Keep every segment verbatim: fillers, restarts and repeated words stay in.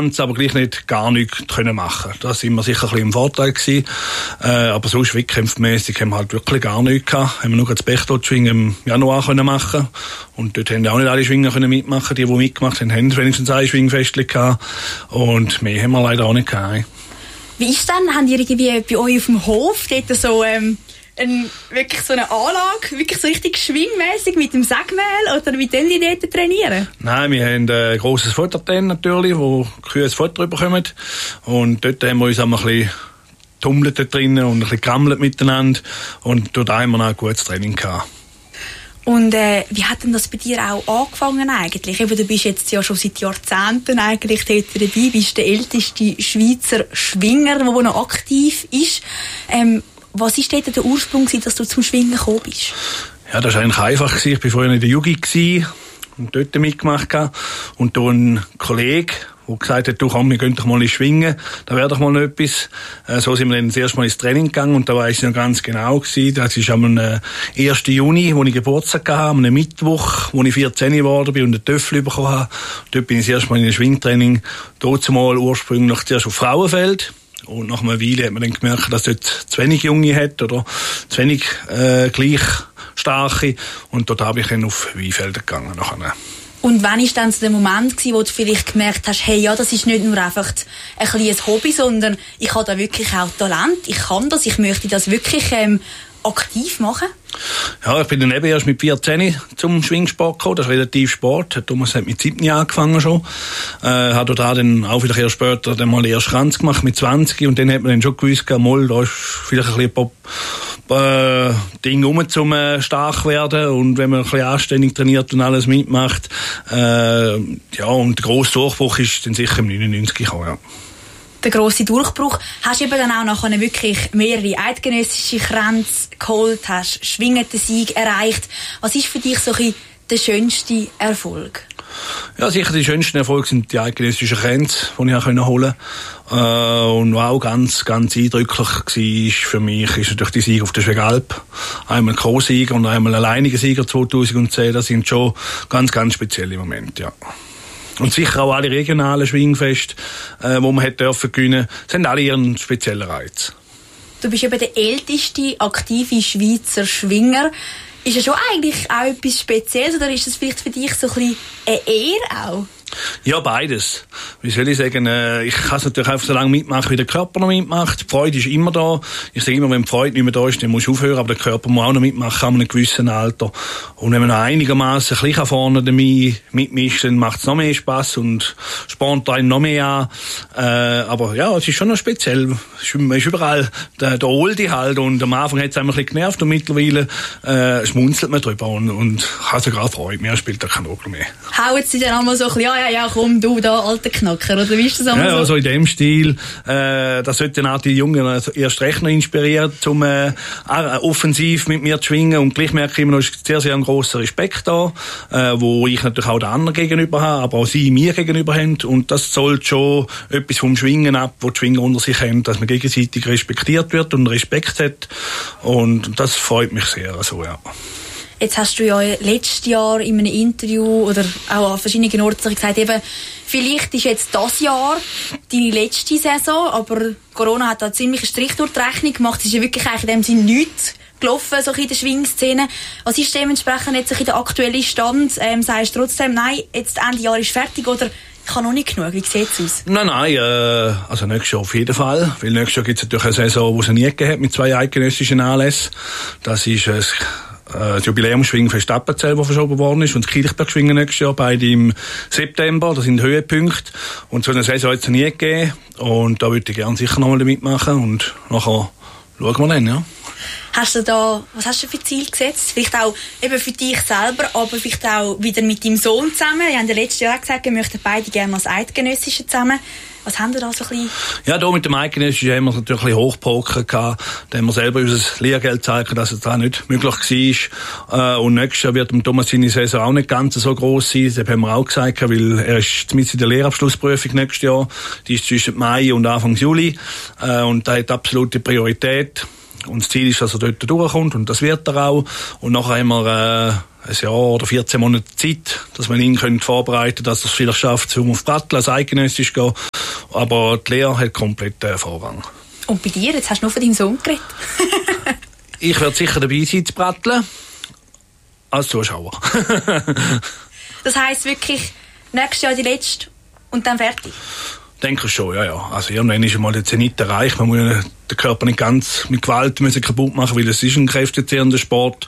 Distanz, aber gleich nicht gar nichts können machen. Da sind wir sicher ein bisschen im Vorteil gewesen. Äh, aber sonst wettkampfmässig haben wir halt wirklich gar nichts gehabt. Haben wir nur das Bechtelschwingen im Januar können machen. Und dort haben auch nicht alle Schwinger können mitmachen. Die, die mitgemacht haben, haben wenigstens ein Schwingfestchen gehabt. Und mehr haben wir leider auch nicht gehabt. Wie ist denn, habt ihr irgendwie bei euch auf dem Hof dort so, ähm, ein, wirklich so eine Anlage, wirklich so richtig schwingmäßig mit dem Sägemehl, oder wie können die dort trainieren? Nein, wir haben ein grosses Futterten natürlich, wo die Kühe das Futter bekommen. Und dort haben wir uns auch ein bisschen tummelt dort drinnen und ein bisschen gerammelt miteinander. Und dort haben wir noch ein gutes Training gehabt. Und äh, wie hat denn das bei dir auch angefangen eigentlich? Eben, du bist jetzt ja schon seit Jahrzehnten eigentlich dort dabei, bist der älteste Schweizer Schwinger, der noch aktiv ist. Ähm, was war dort der Ursprung, dass du zum Schwingen gekommen bist? Ja, das war eigentlich einfach. Ich war vorher in der Jugend und dort mitgemacht. Und da ein Kollege, der gesagt hat, du komm, wir gehen doch mal schwingen, da wäre doch mal noch etwas. Äh, so sind wir dann das erste Mal ins Training gegangen und da weiss ich noch ganz genau gewesen. Das ist am ersten Juni, wo ich Geburtstag hatte, am Mittwoch, wo ich vierzehn geworden bin und einen Töffel bekommen habe. Dort bin ich das erste Mal in ein Schwingtraining, dort mal ursprünglich zuerst auf Frauenfeld. Und nach einer Weile hat man dann gemerkt, dass dort zu wenig Junge hat oder zu wenig äh, gleich starke. Und dort habe ich dann auf Weinfelder gegangen. Nachher. Und wann war dann so der Moment gewesen, wo du vielleicht gemerkt hast, hey, ja, das ist nicht nur einfach ein kleines Hobby, sondern ich habe da wirklich auch Talent, ich kann das, ich möchte das wirklich ähm, aktiv machen? Ja, ich bin dann eben erst mit vierzehn zum Schwingsport gekommen. Das ist relativ Sport. Thomas hat mit siebzehn angefangen schon. Äh, hat dort dann auch vielleicht erst später dann mal erst Schranz gemacht mit zwanzig. Und dann hat man dann schon gewusst, mal, da ist vielleicht ein bisschen Pop, äh, Ding rum zum äh, stark werden. Und wenn man ein bisschen anständig trainiert und alles mitmacht. Äh, ja, und der grosse Durchbruch ist dann sicher im neunundneunzig gekommen, ja. Der grosse Durchbruch. Hast du eben dann auch nachher wirklich mehrere eidgenössische Kränze geholt, hast schwingenden Sieg erreicht. Was ist für dich so ein bisschen der schönste Erfolg? Ja, sicher die schönsten Erfolge sind die eidgenössischen Kränze, die ich auch holen konnte. Äh, und was auch ganz, ganz eindrücklich war für mich, ist natürlich die Sieg auf der Schwegalp. Einmal Co-Sieger und einmal alleiniger Sieger zweitausendzehn. Das sind schon ganz, ganz spezielle Momente, ja. Und sicher auch alle regionalen Schwingfeste, äh, wo man hätte dürfen gewinnen, sind alle ihren speziellen Reiz. Du bist eben der älteste aktive Schweizer Schwinger. Ist das schon eigentlich auch etwas Spezielles oder ist das vielleicht für dich so ein bisschen eine Ehre auch? Ja, beides. Wie soll ich sagen, äh, ich kann es natürlich einfach so lange mitmachen, wie der Körper noch mitmacht. Die Freude ist immer da. Ich sage immer, wenn die Freude nicht mehr da ist, dann musst du aufhören, aber der Körper muss auch noch mitmachen, an einem gewissen Alter. Und wenn man noch einigermaßen ein bisschen vorne damit mitmischt, dann macht es noch mehr Spass und spornt einen noch mehr an. Äh, aber ja, es ist schon noch speziell. Man ist überall der, der Oldie halt und am Anfang hat es ein bisschen genervt und mittlerweile äh, schmunzelt man drüber und, und hat sogar Freude. Mehr spielt da keine Rolle mehr. Hauen sie dann einmal so ein bisschen, ja, ja, ja, komm, du da, alter Knacker, oder wie ist das einmal ja, so? Ja, so in dem Stil. Äh, das sollte dann auch die Jungen erst recht noch inspirieren, um äh, offensiv mit mir zu schwingen. Und gleich merke ich immer noch, ist sehr, sehr ein grosser Respekt da, äh, wo ich natürlich auch den anderen gegenüber habe, aber auch sie mir gegenüber haben. Und das zollt schon etwas vom Schwingen ab, wo die Schwinger unter sich haben, dass man gegenseitig respektiert wird und Respekt hat. Und das freut mich sehr. Also, ja. Jetzt hast du ja letztes Jahr in einem Interview oder auch an verschiedenen Orten gesagt, eben, vielleicht ist jetzt das Jahr deine letzte Saison, aber Corona hat da ziemlich einen Strich durch die Rechnung gemacht. Es ist ja wirklich eigentlich in dem Sinne nichts gelaufen, so in der Schwingszene. Was ist dementsprechend jetzt der aktuelle Stand? Ähm, sagst du trotzdem, nein, jetzt Ende Jahr ist fertig oder ich habe noch nicht genug? Wie sieht es aus? Nein, nein, äh, also nächstes Jahr auf jeden Fall. Weil nächstes Jahr gibt es natürlich eine Saison, die es nie gegeben hat, mit zwei eidgenössischen Anlässen. Das ist äh, das Jubiläumsschwingfest Appenzell, das verschoben worden ist, und das Kilchberg-Schwingen nächstes Jahr, beide im September. Das sind Höhepunkte. Und so eine Saison hat es nie gegeben. Und da würde ich gerne sicher nochmal mitmachen. Und nachher schauen wir dann, ja. Hast du da, was hast du für Ziel gesetzt? Vielleicht auch eben für dich selber, aber vielleicht auch wieder mit deinem Sohn zusammen. Wir haben ja letztes Jahr gesagt, wir möchten beide gerne als Eidgenössische zusammen. Was haben wir da so ein bisschen? Ja, hier mit dem Eidgenössischen haben wir natürlich ein bisschen hochgepokert gehabt. Da haben wir selber unser Lehrgeld gezeigt, dass es da nicht möglich war. Und nächstes Jahr wird Thomas seine Saison auch nicht ganz so gross sein. Das haben wir auch gesagt, weil er ist mit in der Lehrabschlussprüfung nächstes Jahr. Die ist zwischen Mai und Anfang Juli. Und da hat absolute Priorität. Und das Ziel ist, dass er dort durchkommt und das wird er auch. Und nachher haben wir äh, ein Jahr oder vierzehn Monate Zeit, dass man ihn können vorbereiten, dass er es vielleicht schafft, um auf Bratteln als eidgenössisch zu gehen. Aber die Lehre hat komplett äh, Vorrang. Und bei dir? Jetzt hast du nur von deinem Sohn geredet. Ich werde sicher dabei sein zu Bratteln. Als Zuschauer. Das heisst wirklich, nächstes Jahr die letzte und dann fertig? Denke schon, ja, ja. Also irgendwann ist mal der Zenit erreicht. Man muss ja den Körper nicht ganz mit Gewalt müssen kaputt machen, weil es ist ein kräftezehrender Sport.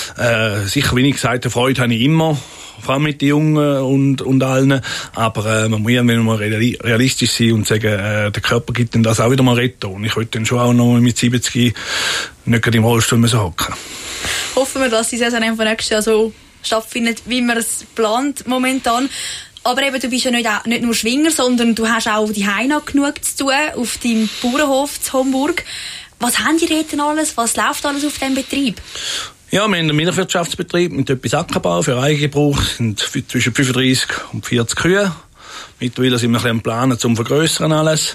Äh, sicher, wie ich gesagt habe, Freude habe ich immer, vor allem mit den Jungen und, und allen. Aber äh, man muss irgendwann mal realistisch sein und sagen, äh, der Körper gibt dann das auch wieder mal retten. Und ich wollte dann schon auch noch mit siebzig nicht gerade im Rollstuhl müssen hocken. Hoffen wir, dass die Saison einfach nächstes Jahr so stattfindet, wie man es plant momentan. Aber eben, du bist ja nicht, auch, nicht nur Schwinger, sondern du hast auch die Heina genug zu tun auf deinem Bauernhof zu Homburg. Was haben die dort denn alles? Was läuft alles auf diesem Betrieb? Ja, wir haben einen Milchwirtschaftsbetrieb mit etwas Ackerbau für Eigengebrauch. Es sind zwischen fünfunddreissig und vierzig Kühe. Mittlerweile sind wir ein bisschen am Planen zum Vergrössern alles.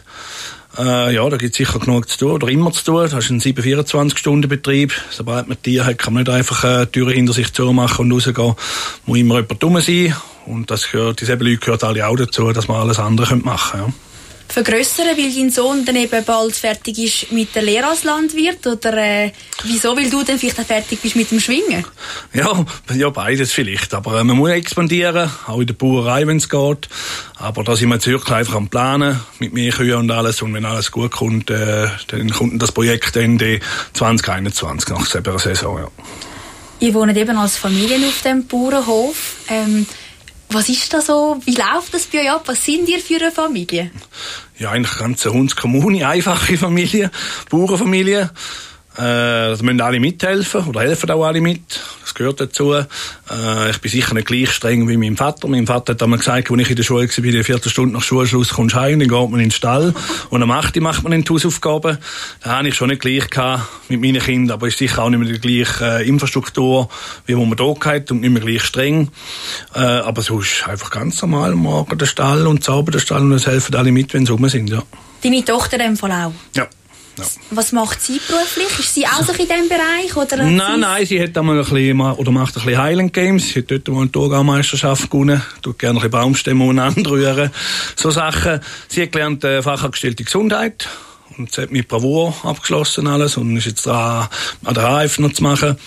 Äh, ja, da gibt es sicher genug zu tun, oder immer zu tun. Das ist ein sieben vierundzwanzig Stunden Betrieb. Sobald man Tiere hat, kann man nicht einfach äh, die Türen hinter sich zumachen und rausgehen. Muss immer jemand dumm sein. Und das gehört, diese Leute gehört alle auch dazu, dass man alles andere machen können. Ja. Vergrössern, weil dein Sohn dann eben bald fertig ist mit der Lehre als Landwirt? Oder äh, wieso, weil du dann vielleicht auch fertig bist mit dem Schwingen? Ja, ja, beides vielleicht. Aber äh, man muss expandieren, auch in der Bauerei, wenn es geht. Aber da sind wir jetzt wirklich einfach am Planen mit mehr Kühen und alles. Und wenn alles gut kommt, äh, dann kommt das Projekt Ende zwanzig einundzwanzig, nach der Saison. Ja. Ihr wohnt eben als Familie auf dem Bauernhof. Ähm, Was ist da so? Wie läuft das bei euch ab? Was sind ihr für eine Familie? Ja, eigentlich eine ganze Hundskommune, einfache Familie, Bauernfamilie. Äh, da müssen alle mithelfen oder helfen auch alle mit. Das gehört dazu. Äh, ich bin sicher nicht gleich streng wie mein Vater. Mein Vater hat einmal gesagt, als ich in der Schule war, eine Viertelstunde nach Schulschluss kommst du heim, dann geht man in den Stall und am acht Uhr macht man dann die Hausaufgaben. Da hatte ich schon nicht gleich gehabt mit meinen Kindern, aber ist sicher auch nicht mehr die gleiche äh, Infrastruktur, wie man hier hat und nicht mehr gleich streng. Äh, aber sonst einfach ganz normal, morgen der Stall und sauber der Stall und es helfen alle mit, wenn sie rum sind. Ja. Deine Tochter in dem Fall auch? Ja. Ja. Was macht sie beruflich? Ist sie auch so in diesem Bereich? Oder nein, nein, sie hat einmal ein bisschen, oder macht ein bisschen Highland Games. Sie hat dort mal eine Thurgau-Meisterschaft gewonnen. Tut gerne ein bisschen Baumstämme umeinander rühren. So Sachen. Sie hat gelernt, äh, Fachangestellte Gesundheit. Und sie hat mit Bravour abgeschlossen alles. Und ist jetzt dran, an der H F noch zu machen.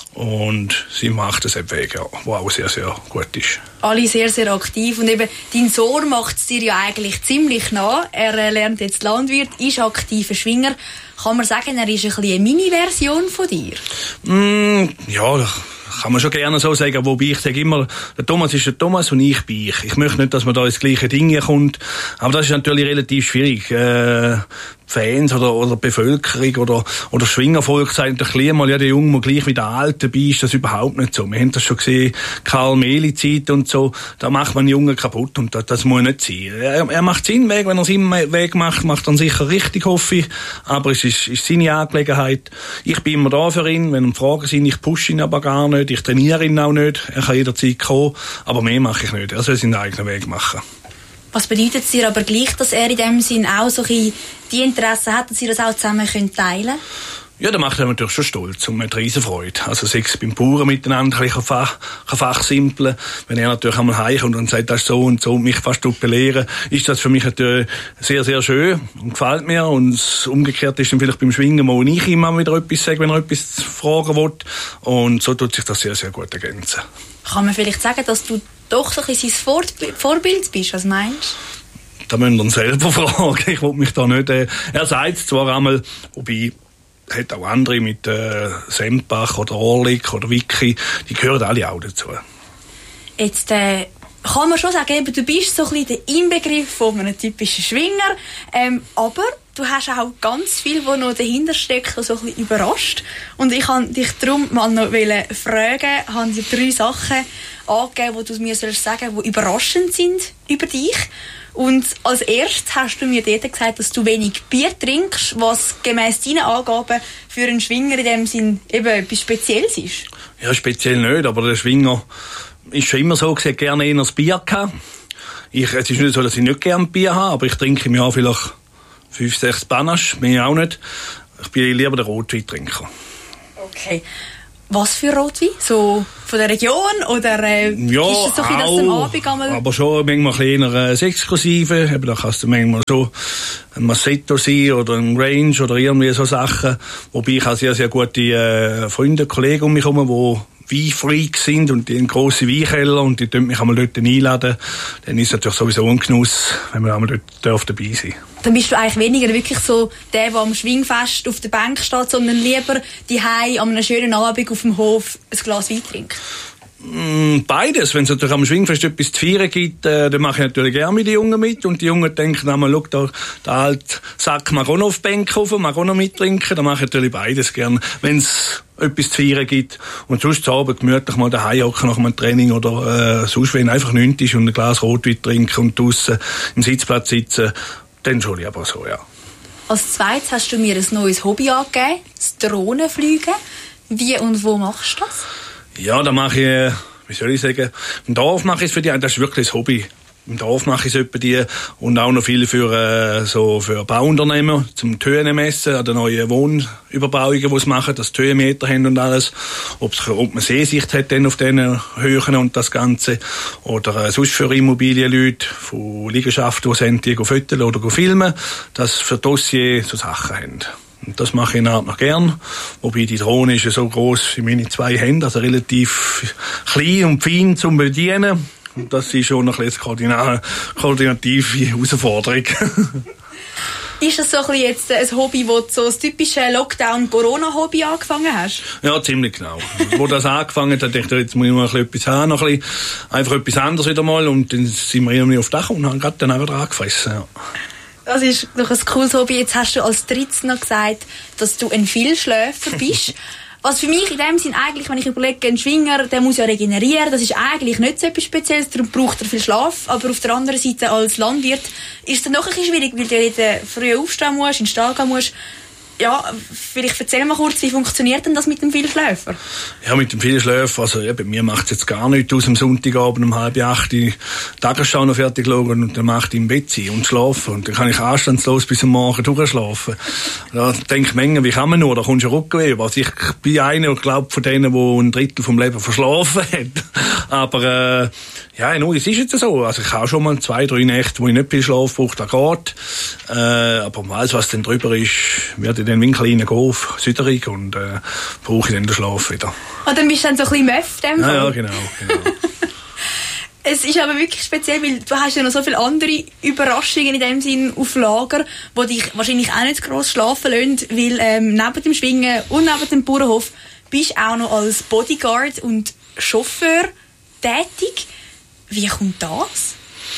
Und sie macht es eben Weg, ja, was auch sehr, sehr gut ist. Alle sehr, sehr aktiv. Und eben, dein Sohn macht es dir ja eigentlich ziemlich nah. Er äh, lernt jetzt Landwirt, ist aktiver Schwinger. Kann man sagen, er ist ein bisschen eine Mini-Version von dir? Mm, ja, kann man schon gerne so sagen. Wobei ich sage immer, der Thomas ist der Thomas und ich bin ich. Ich möchte nicht, dass man da ins gleiche Ding kommt. Aber das ist natürlich relativ schwierig. Äh, Fans oder, oder Bevölkerung oder, oder Schwingervolk sagen doch mal, ja, der Junge muss gleich wie der Alte bei, ist das überhaupt nicht so. Wir haben das schon gesehen, Karl Mehli-Zeit und so, da macht man einen Jungen kaputt und das, das muss nicht sein. Er, er macht seinen Weg, wenn er seinen Weg macht, macht er sicher richtig, hoffe ich, aber es ist, ist seine Angelegenheit. Ich bin immer da für ihn, wenn ihm Fragen sind, ich pushe ihn aber gar nicht, ich trainiere ihn auch nicht, er kann jederzeit kommen, aber mehr mache ich nicht, er soll seinen eigenen Weg machen. Was bedeutet es dir aber gleich, dass er in dem Sinn auch so die Interessen hat, dass ihr das auch zusammen könnt teilen? Ja, da macht er natürlich schon stolz und mit riesen Freude. Also sechs beim Bauern miteinander kann ich Fach, fachsimpeln. Wenn er natürlich einmal heimkommt und sagt, das ist so und so und mich fast belehren, ist das für mich natürlich sehr, sehr schön und gefällt mir. Und umgekehrt ist dann vielleicht beim Schwingen mal ich immer wieder etwas sagen, wenn er etwas fragen will. Und so tut sich das sehr, sehr gut ergänzen. Kann man vielleicht sagen, dass du doch so ein bisschen sein Vorbild bist? Was meinst du? Da müsst ihr ihn selber fragen. Ich will mich da nicht... Äh, er sagt es zwar einmal, wobei... hat auch andere mit äh, Sempach oder Orlik oder Vicky, die gehören alle auch dazu. Jetzt äh, kann man schon sagen, eben, du bist so ein bisschen der Inbegriff von einem typischen Schwinger, ähm, aber du hast auch ganz viel, was noch dahinter steckt, so ein bisschen überrascht. Und ich wollte dich darum mal noch fragen, ich habe dir drei Sachen angegeben, die du mir sagen sollst, die überraschend sind über dich. Und als erstes hast du mir dort gesagt, dass du wenig Bier trinkst, was gemäss deinen Angaben für einen Schwinger in dem Sinn eben etwas Spezielles ist. Ja, speziell nicht, aber der Schwinger ist schon immer so, dass er gerne eher das Bier hatte. Ich, es ist nicht so, dass ich nicht gerne Bier habe, aber ich trinke im Jahr vielleicht fünf, sechs Panache, mehr auch nicht. Ich bin lieber der Rotweintrinker. Okay. Was für Rotwein? So von der Region? Oder äh, ja, ist es so ein, dass du am Abend einmal... aber schon manchmal ein bisschen eher äh, exklusive. Eben, da kannst du manchmal so ein Massetto sein oder ein Range oder irgendwie so Sachen. Wobei ich habe sehr, sehr gute äh, Freunde, Kollegen um mich herum, die Weinfreaks sind und die haben grosse Weinkeller und die dürfen mich einmal dort einladen. Dann ist es natürlich sowieso ein Genuss, wenn man einmal dort dabei sein darf. Dann bist du eigentlich weniger wirklich so der, der am Schwingfest auf der Bank steht, sondern lieber daheim an einem schönen Abend auf dem Hof ein Glas Wein trinkt? Beides. Wenn es natürlich am Schwingfest etwas zu feiern gibt, äh, dann mache ich natürlich gerne mit den Jungen mit. Und die Jungen denken einmal, schau, da, der alte Sack mag auch noch auf die Bank kaufen, mag auch noch mittrinken. Dann mache ich natürlich beides gerne, wenn es etwas zu feiern gibt. Und sonst zu Abend gemütlich mal daheim hocken nach einem Training oder äh, sonst, wenn einfach nichts ist und ein Glas Rotwein trinken und draussen im Sitzplatz sitzen, dann schon lieber so, ja. Als zweites hast du mir ein neues Hobby angegeben, das Drohnenfliegen. Wie und wo machst du das? Ja, da mache ich, wie soll ich sagen, im Dorf mache ich es für die, das ist wirklich ein Hobby. Im Dorf mache ich es etwa die und auch noch viel für, äh, so für Bauunternehmen, zum Tönen messen, an den neuen Wohnüberbauungen, die sie machen, dass die Höhenmeter haben und alles. Ob's, ob man Sehsicht hat dann auf diesen Höhen und das Ganze. Oder äh, sonst für Immobilienleute, von Liegenschaften, die sind, die fotografieren oder filmen, dass für Dossier so Sachen haben. Und das mache ich noch gern. Wobei die Drohne ist ja so gross wie meine zwei Hände, also relativ klein und fein zum Bedienen. Und das ist schon noch ein bisschen eine koordinative Herausforderung. Ist das so ein bisschen jetzt ein Hobby, wo du so das typische Lockdown-Corona-Hobby angefangen hast? Ja, ziemlich genau. Wo das angefangen hat, dachte ich, jetzt muss ich mal etwas haben, noch ein bisschen, einfach etwas anderes wieder mal. Und dann sind wir irgendwie auf Dach und haben gerade dann auch dran gefressen. Ja. Das ist doch ein cooles Hobby. Jetzt hast du als drittes noch gesagt, dass du ein Vielschläfer bist. Was für mich in dem Sinn eigentlich, wenn ich überlege, ein Schwinger, der muss ja regenerieren, das ist eigentlich nicht so etwas Spezielles, darum braucht er viel Schlaf. Aber auf der anderen Seite als Landwirt ist es dann noch ein bisschen schwierig, weil du ja früh aufstehen musst, in den Stall gehen musst. Ja, vielleicht erzähl mal kurz, wie funktioniert denn das mit dem Vielschläfer? Ja, mit dem Vielschläfer, also ja, bei mir macht es jetzt gar nichts aus, am Sonntagabend um halb acht die Tagesschau noch fertig schauen und dann mache ich im Bett sein und schlafen. Und dann kann ich anstandslos bis am Morgen durchschlafen. Da denke ich manchmal, wie kann man nur, da kommst du Rückenweh. Also ich bin einer, ich glaube, von denen, die ein Drittel vom Leben verschlafen hat. Aber äh, ja, no, es ist jetzt so. Also ich habe schon mal zwei, drei Nächte, wo ich nicht viel Schlaf brauche, das geht. Äh, aber alles, was dann drüber ist, werde ich dann wie ein kleiner Golf Süderig und äh, brauche ich dann den Schlaf wieder. Und dann bist du dann so ein bisschen Möff, dem ja, ja, genau. genau. Es ist aber wirklich speziell, weil du hast ja noch so viele andere Überraschungen in dem Sinn auf Lager, die dich wahrscheinlich auch nicht gross schlafen lassen, weil ähm, neben dem Schwingen und neben dem Bauernhof bist du auch noch als Bodyguard und Chauffeur tätig. Wie kommt das?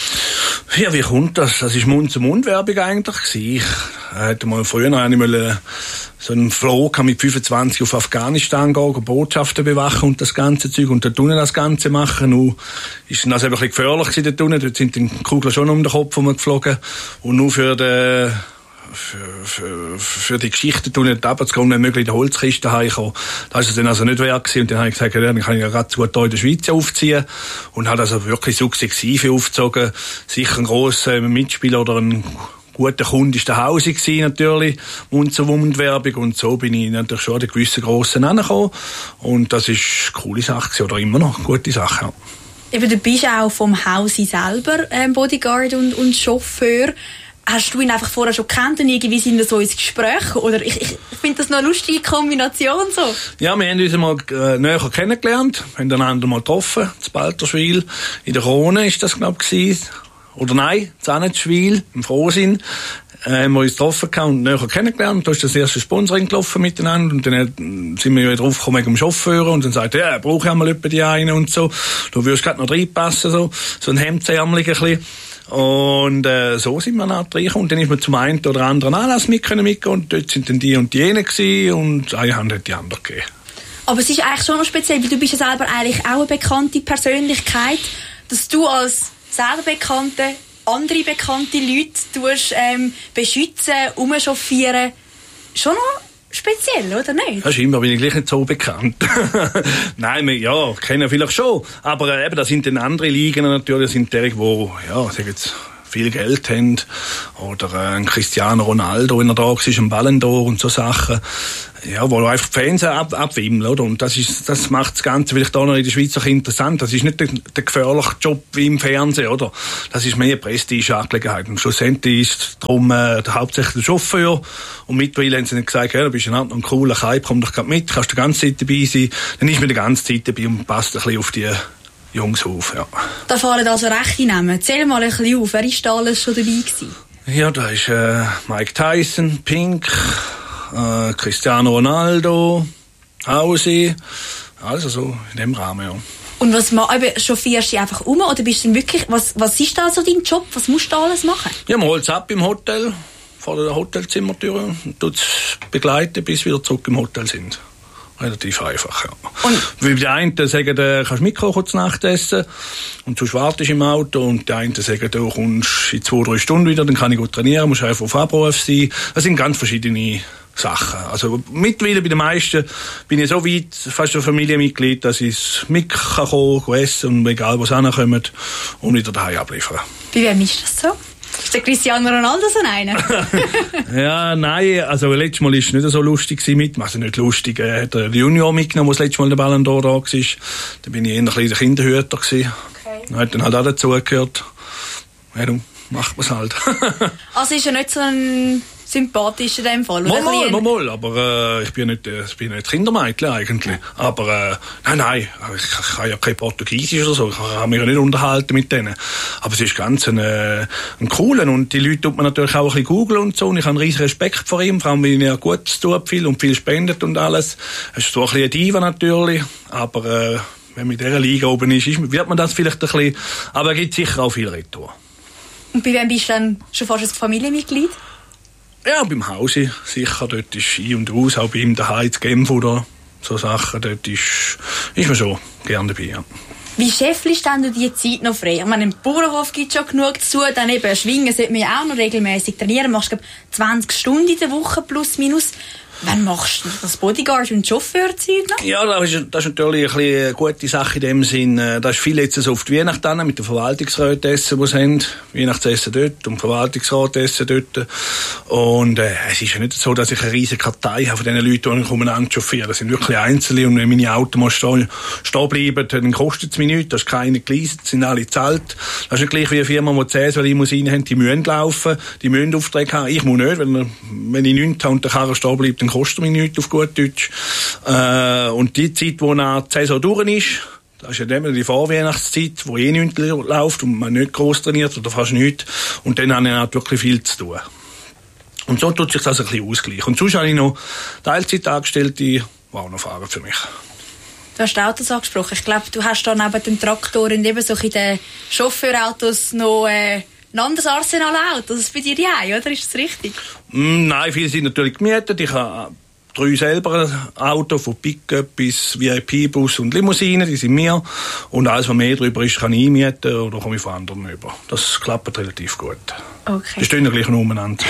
Ja, wie kommt das? Das war Mund-zu-Mund-Werbung eigentlich. Ich hätte mal früher noch einmal so einen Flug mit fünfundzwanzig auf Afghanistan gehen, Botschaften bewachen und das ganze Zeug und dort unten das Ganze machen. Nun ist das eben ein bisschen gefährlich gewesen dort unten. Dort sind die Kugeln schon um den Kopf geflogen. Und nur für den Für, für, für die Geschichte tun nicht runterzugehen, wenn möglich in der Holzkiste heimkommen. Das war es dann also nicht wert gewesen. Und dann habe ich gesagt, ja, dann kann ich ja gerade gut hier in der Schweiz aufziehen. Und habe also wirklich sukzessive aufgezogen. Sicher ein grosser Mitspieler oder ein guter Kunde ist der Hause gewesen, natürlich. Mund-zu-Mund-Werbung. Und so bin ich natürlich schon an den gewissen Grossen angekommen. Und das ist eine coole Sache gewesen, oder immer noch eine gute Sache, ja. Eben, du bist auch vom Hause selber ähm, Bodyguard und, und Chauffeur. Hast du ihn einfach vorher schon gekannt und irgendwie sind wir so ins Gespräch? Oder ich, ich finde das noch eine lustige Kombination so. Ja, wir haben uns mal äh, näher kennengelernt, haben einander mal getroffen, zu Balterschwil. In der Krone ist das, glaube ich, oder nein, zu Annetschwil, im Frohsinn. Äh, haben wir uns getroffen und näher kennengelernt. Da ist das erste Sponsoring gelaufen miteinander und dann sind wir ja drauf gekommen mit dem Chauffeur und dann sagt er, ja, brauche ich einmal etwa die eine und so. Du würdest gerade noch reinpassen, so, so ein Hemdsärmelig ein bisschen. Und äh, so sind wir nach reingekommen. Und dann ist man zum einen oder anderen Anlass mit können mitgehen und dort sind dann die und die jene gewesen und eine Hand hat die andere gegeben. Aber es ist eigentlich schon noch speziell, weil du bist ja selber eigentlich auch eine bekannte Persönlichkeit, dass du als selber bekannte, andere bekannte Leute tust, ähm, beschützen, umchauffieren, schon noch speziell, oder nicht? Ja, scheinbar bin ich gleich nicht so bekannt. Nein, wir, ja, kennen vielleicht schon. Aber äh, eben, da sind dann andere Ligen natürlich, das sind die, die, ja, sag jetzt, viel Geld haben. Oder äh, ein Cristiano Ronaldo, wenn er da war, ein Ballon d'Or und so Sachen. Ja, wo einfach die Fans ab, abwimmeln, oder? Und das ist, das macht das Ganze vielleicht auch noch in der Schweiz auch interessant. Das ist nicht der, der gefährliche Job wie im Fernsehen, oder? Das ist mehr Prestigeangelegenheit. Und schlussendlich ist es darum, äh, der hauptsächlich der Chauffeur. Und mittlerweile haben sie nicht gesagt, ja, du bist ein, ein cooler Kai, komm doch gerade mit, kannst die ganze Zeit dabei sein. Dann ist man die ganze Zeit dabei und passt ein bisschen auf die Jungs auf, ja. Da fallen also rechte Namen. Zähl mal ein bisschen auf. Wer ist da alles schon dabei gewesen? Ja, da ist äh, Mike Tyson, Pink, äh, Cristiano Ronaldo, Hausi, also so in dem Rahmen, ja. Und was chauffierst du einfach um oder bist du denn wirklich, was, was ist da so dein Job, was musst du da alles machen? Ja, man holt es ab im Hotel, vor der Hotelzimmertür und tut es begleiten, bis wir wieder zurück im Hotel sind. Relativ einfach, ja. Und weil die einen sagen, du kannst mitkommen zu Nacht essen und sonst wartest du im Auto und die einen sagen, du kommst in zwei, drei Stunden wieder, dann kann ich gut trainieren, musst einfach auf Abruf sein. Das sind ganz verschiedene Sachen. Also mittlerweile bei den meisten bin ich so weit, fast ein Familienmitglied, dass ich mit kann kommen, essen und egal wo sie hinkommen und wieder daheim abliefern. Bei wem ist das so? Ist der Cristiano Ronaldo so einer? Ja, nein, also letztes Mal war es nicht so lustig mit, also nicht lustig, er hat den Junior mitgenommen, der das letzte Mal der Ballon d'Or da war. Da bin ich eher ein bisschen der Kinderhüter gewesen. Okay. Dann hat dann halt auch dazugehört. Ja, dann macht man es halt. Also ist er nicht so ein sympathisch in dem Fall? Mal, mal, mal, mal, aber äh, ich bin nicht, äh, ich bin nicht Kindermädchen eigentlich. Aber äh, nein, nein, ich, ich kann ja kein Portugiesisch oder so, ich kann mich ja nicht unterhalten mit denen. Aber es ist ganz ein, äh, ein cooler und die Leute tut man natürlich auch ein bisschen googeln und so und ich habe einen riesen Respekt vor ihm, vor allem weil er Gutes tut viel und viel spendet und alles. Es ist so ein bisschen eine Diva natürlich, aber äh, wenn man in dieser Liga oben ist, ist, wird man das vielleicht ein bisschen, aber es gibt sicher auch viel Retour. Und bei wem bist du dann schon fast ein Familienmitglied? Ja, beim Hausi sicher, dort ist ein und aus, auch bei ihm daheim zu Genf oder so Sachen, dort ist, ist man schon gerne dabei, ja. Wie scheffelst du die Zeit noch frei? Ich meine, im Bauernhof gibt es schon genug zu tun, dann eben schwingen sollte man ja auch noch regelmäßig trainieren, machst du zwanzig Stunden in der Woche plus minus. Wann machst du das Bodyguard und Chauffeurzeug noch? Ja, das ist, das ist natürlich ein bisschen eine gute Sache in dem Sinn. Da ist viel jetzt so auf die Weihnacht an, mit den Verwaltungsräten essen, die sie haben. Weihnachtsessen dort und Verwaltungsrat essen dort. Und äh, es ist ja nicht so, dass ich eine riesige Kartei habe von diesen Leuten, die ich umeinander chauffiere. Das sind wirklich Einzelne. Und wenn meine Autos mal stehen, stehen bleiben, dann kostet es mich nichts. Da ist keine geleistet, sind alle gezahlt. Das ist nicht gleich wie eine Firma, die zehn so Limousinen haben, die müssen laufen, die müssen Aufträge haben. Ich muss nicht, wenn, wenn ich nichts habe und der Karre stehen bleibt, dann kostet mich nichts auf gut Deutsch. Äh, und die Zeit, wo nach die Saison durch ist, das ist ja dann die Vorweihnachtszeit, wo eh nichts läuft und man nicht gross trainiert oder fast nichts. Und dann habe ich halt wirklich viel zu tun. Und so tut sich das ein bisschen ausgleichen. Und sonst habe ich noch Teilzeitangestellte, die auch noch fahren für mich. Du hast Autos angesprochen. Ich glaube, du hast da neben dem Traktor und eben so in den Chauffeurautos noch äh, ein anderes Arsenal Autos. Das ist bei dir ja, oder? Ist das richtig? Mm, nein, viele sind natürlich gemietet. Ich habe drei selber Autos, von Pickup bis V I P-Bus und Limousinen, die sind mir. Und alles, was mehr drüber ist, kann ich einmieten oder komme ich von anderen über. Das klappt relativ gut. Okay. Die stehen ja gleich noch umeinander.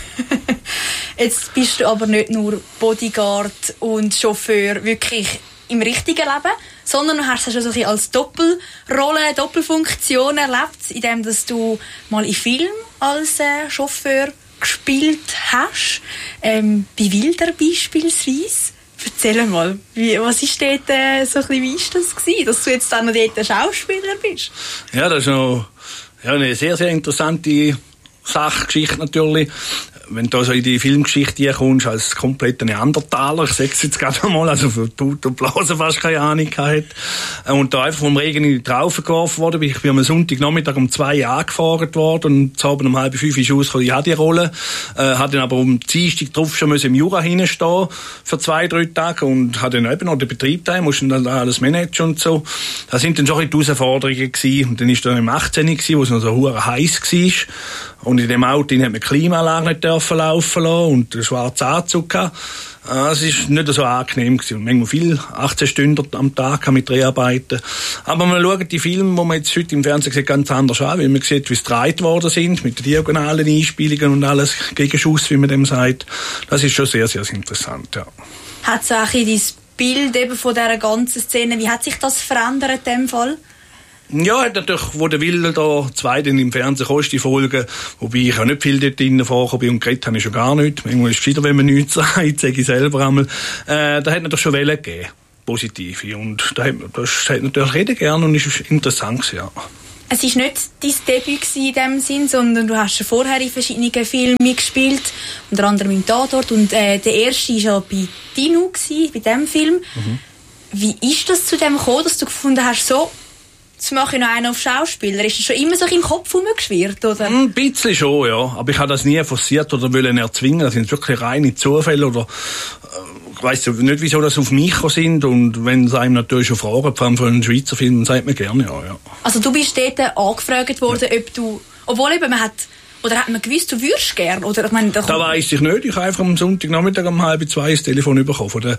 Jetzt bist du aber nicht nur Bodyguard und Chauffeur wirklich im richtigen Leben, sondern du hast es schon so ein bisschen als Doppelrolle, Doppelfunktion erlebt, indem dass du mal in Film als äh, Chauffeur gespielt hast. Ähm, bei Wilder beispielsweise. Erzähl mal, wie, was ist dort äh, so ein bisschen, wie ist das gewesen, dass du jetzt dann noch dort Schauspieler bist? Ja, das ist noch ja, eine sehr, sehr interessante Sachgeschichte natürlich. Wenn du so in die Filmgeschichte kommst, als kompletter Neandertaler, ich sage es jetzt gerade mal, also für Tut und Blasen fast keine Ahnung gehabt, und da einfach vom Regen in die Traufe geworfen worden bin. Ich bin am Sonntagnachmittag um zwei angefahren worden und zu Abend um halb fünf ist rausgekommen, ich hatte die Rolle, äh, hatte dann aber um Dienstag drauf schon im Jura hinstehen für zwei, drei Tage und hatte dann eben noch den Betrieb da, musste dann alles managen und so. Das sind dann schon ein bisschen die Herausforderungen gewesen. Und dann ist dann im achtzehn gewesen, wo es noch so hure heiß war. Und in dem Auto hat man die Klimaanlage nicht dürfen laufen lassen und einen schwarzen Anzug gehabt. Es war nicht so angenehm gewesen. Und manchmal viel, achtzehn Stunden am Tag mit Dreharbeiten. Aber man schaut die Filme, die man jetzt heute im Fernsehen sieht, ganz anders an, weil man sieht, wie sie gedreht worden sind, mit den diagonalen Einspielungen und alles, Gegenschuss, wie man dem sagt. Das ist schon sehr, sehr interessant, ja. Hat es auch dein Bild eben von dieser ganzen Szene, wie hat sich das verändert in dem Fall? Ja, hat natürlich, wo der Wille da zwei dann im Fernsehen kostet, Folgen, wobei ich auch nicht viel dort drinnen vorgekommen bin und geredet habe ich schon gar nicht. Manchmal ist es wieder, wenn man nichts sagt, sage ich selber einmal. Äh, da hat natürlich schon Wellen gegeben, positive. Und da hat, das hat natürlich jeder gerne und ist interessant gewesen, ja. Es war nicht dein Debüt in diesem Sinn, sondern du hast schon vorher in verschiedenen Filmen gespielt, unter anderem im Tatort. Und äh, der erste war ja bei Dino, gewesen, bei diesem Film. Mhm. Wie ist das zu dem gekommen, dass du gefunden hast, so, jetzt mache ich noch einen auf Schauspieler? Ist das schon immer so im Kopf herumgeschwirrt, oder? Ein bisschen schon, ja. Aber ich habe das nie forciert oder wollen erzwingen. Das sind wirklich reine Zufälle oder äh, ich weiss nicht, wieso das auf mich sind. Und wenn es einem natürlich schon fragen, vor allem von einem Schweizer Film, dann sagt man gerne ja, ja. Also du bist dort angefragt worden, ja. ob du, obwohl eben man hat, oder hat man gewusst, du würdest gern? Oder, ich meine, da, da weiss ich nicht. Ich habe einfach am Sonntagnachmittag um halb zwei das Telefon bekommen von der,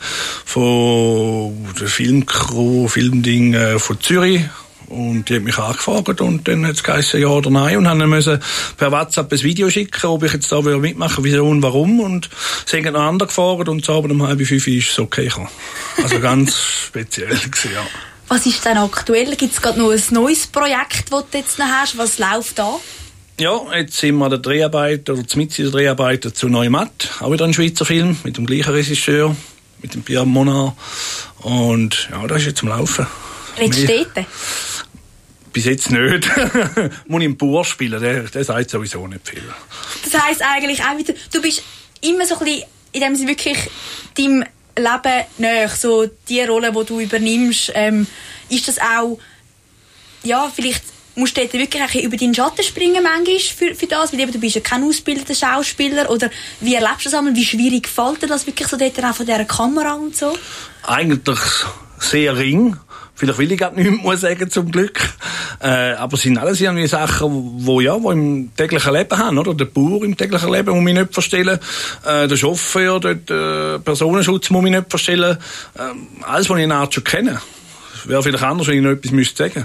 von der Filmcrew, Filmding äh, von Zürich. Und die hat mich angefragt und dann hat es geheißen, ja oder nein. Und haben dann müssen per WhatsApp ein Video schicken, ob ich jetzt da mitmachen will, wieso und warum. Und sie haben noch andere gefragt und so, aber um halb fünf ist es okay gekommen. Also ganz speziell gewesen, ja. Was ist denn aktuell? Gibt es gerade noch ein neues Projekt, das du jetzt noch hast? Was läuft da? Ja, jetzt sind wir der Dreharbeit, oder zumindest der Dreharbeit zu Neumatt. Auch wieder ein Schweizer Film mit dem gleichen Regisseur, mit dem Pierre Monard. Und ja, das ist jetzt am Laufen. Willst du dort? Bis jetzt nicht. Muss ich im Bauer spielen, der, der sagt sowieso nicht viel. Das heisst eigentlich auch wieder, du bist immer so ein bisschen, in dem Sinne wirklich deinem Leben näher, so die Rolle, die du übernimmst, ähm, ist das auch, ja, vielleicht musst du dort wirklich ein bisschen über deinen Schatten springen manchmal für, für das, weil eben, du bist ja kein ausgebildeter Schauspieler, oder wie erlebst du das einmal, wie schwierig gefällt dir das wirklich so dort auch von dieser Kamera und so? Eigentlich sehr ring. Vielleicht will ich gar nichts mehr sagen, zum Glück. Äh, aber es sind alles irgendwie Sachen, die ja, wo im täglichen Leben haben, oder? Der Bauer im täglichen Leben muss mich nicht verstellen. Äh, der Chauffeur, der äh, Personenschutz muss mich nicht verstellen. Äh, alles, was ich in der Art schon kenne. Wäre vielleicht anders, wenn ich noch etwas müsste sagen.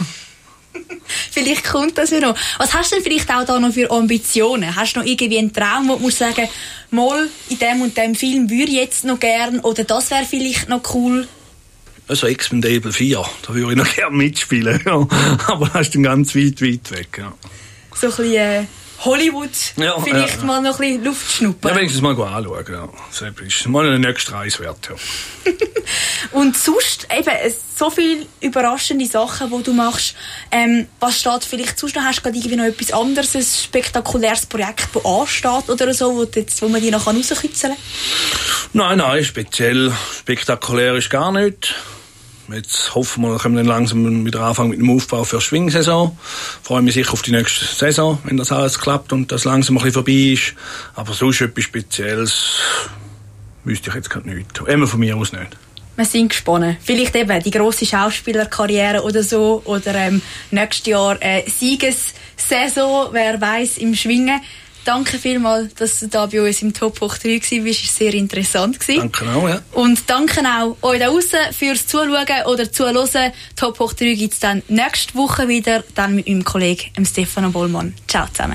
Vielleicht kommt das ja noch. Was hast du denn vielleicht auch da noch für Ambitionen? Hast du noch irgendwie einen Traum, wo du musst sagen, mal in dem und dem Film würde ich jetzt noch gern, oder das wäre vielleicht noch cool? Also Expendable vier, da würde ich noch gerne mitspielen. Ja. Aber das ist dann ganz weit, weit weg. Ja. So ein bisschen äh, Hollywood, ja, vielleicht ja, mal noch ein bisschen Luft schnuppern. Ja, wenigstens mal anschauen. Ja. Das ist mal eine nächste Reise wert. Ja. Und sonst eben so viele überraschende Sachen, die du machst. Ähm, was steht vielleicht sonst noch? Hast du gerade irgendwie noch etwas anderes, ein spektakuläres Projekt, das ansteht oder so, wo, jetzt, wo man die noch rauskitzeln kann? Nein, nein, speziell spektakulär ist gar nicht. Jetzt hoffen wir, können wir dann langsam wieder anfangen mit dem Aufbau für die Schwingsaison. Freue mich sicher auf die nächste Saison, wenn das alles klappt und das langsam ein bisschen vorbei ist. Aber sonst etwas Spezielles wüsste ich jetzt gerade nicht. Immer von mir aus nicht. Wir sind gespannt. Vielleicht eben die grosse Schauspielerkarriere oder so. Oder ähm, nächstes Jahr äh, Siegessaison, wer weiss, im Schwingen. Danke vielmals, dass du da bei uns im Top hoch drei warst. Es war sehr interessant. Danke auch, ja. Und danke auch euch da draussen fürs Zuschauen oder Zuhören. Top hoch drei gibt es dann nächste Woche wieder, dann mit meinem Kollegen Stefano Bollmann. Ciao zusammen.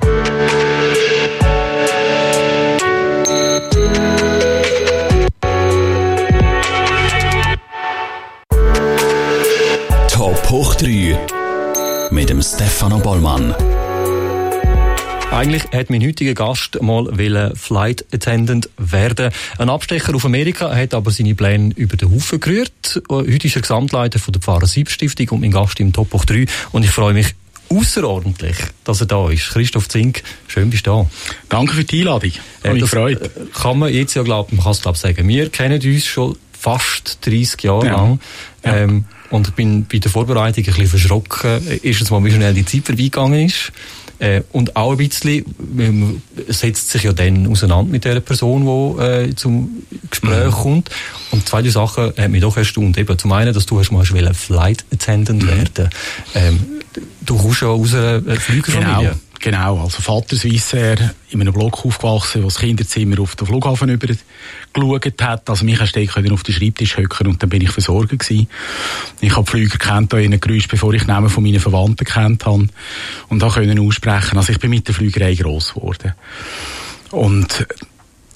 Top hoch drei mit dem Stefano Bollmann. Eigentlich hat mein heutiger Gast mal Flight Attendant werden. Ein Abstecher auf Amerika hat aber seine Pläne über den Haufen gerührt. Heute ist er Gesamtleiter von der Pfarrer-Sieb-Stiftung und mein Gast im Top hoch drei. Und ich freue mich außerordentlich, dass er da ist. Christoph Zink, schön bist du da. Danke für die Einladung. Habe mich gefreut. Kann man jetzt ja glauben, man kann es glaube sagen. Wir kennen uns schon fast dreissig Jahre ja. lang. Ja. Ähm, und ich bin bei der Vorbereitung ein bisschen verschrocken. Erstens mal, wie schnell die Zeit vorbeigegangen ist. Äh, und auch ein bisschen, man setzt sich ja dann auseinander mit der Person, die äh, zum Gespräch mhm. kommt. Und zwei drei Sachen haben mich doch erstaunt. Eben, zum einen, dass du hast mal ein Flight Attendant mhm. werden. Ähm, du kommst ja aus einer Flügerfamilie. Genau. Genau, also Vater Swissair, in einem Block aufgewachsen, wo das Kinderzimmer auf den Flughafen über geschaut hat. Also mich hast du auf den Schreibtisch hocken und dann bin ich Versorger gewesen. Ich habe Flüger kennt, da in Geräusch, bevor ich Namen von meinen Verwandten kennt habe und auch können aussprechen. Also ich bin mit der Flügerei gross geworden. Und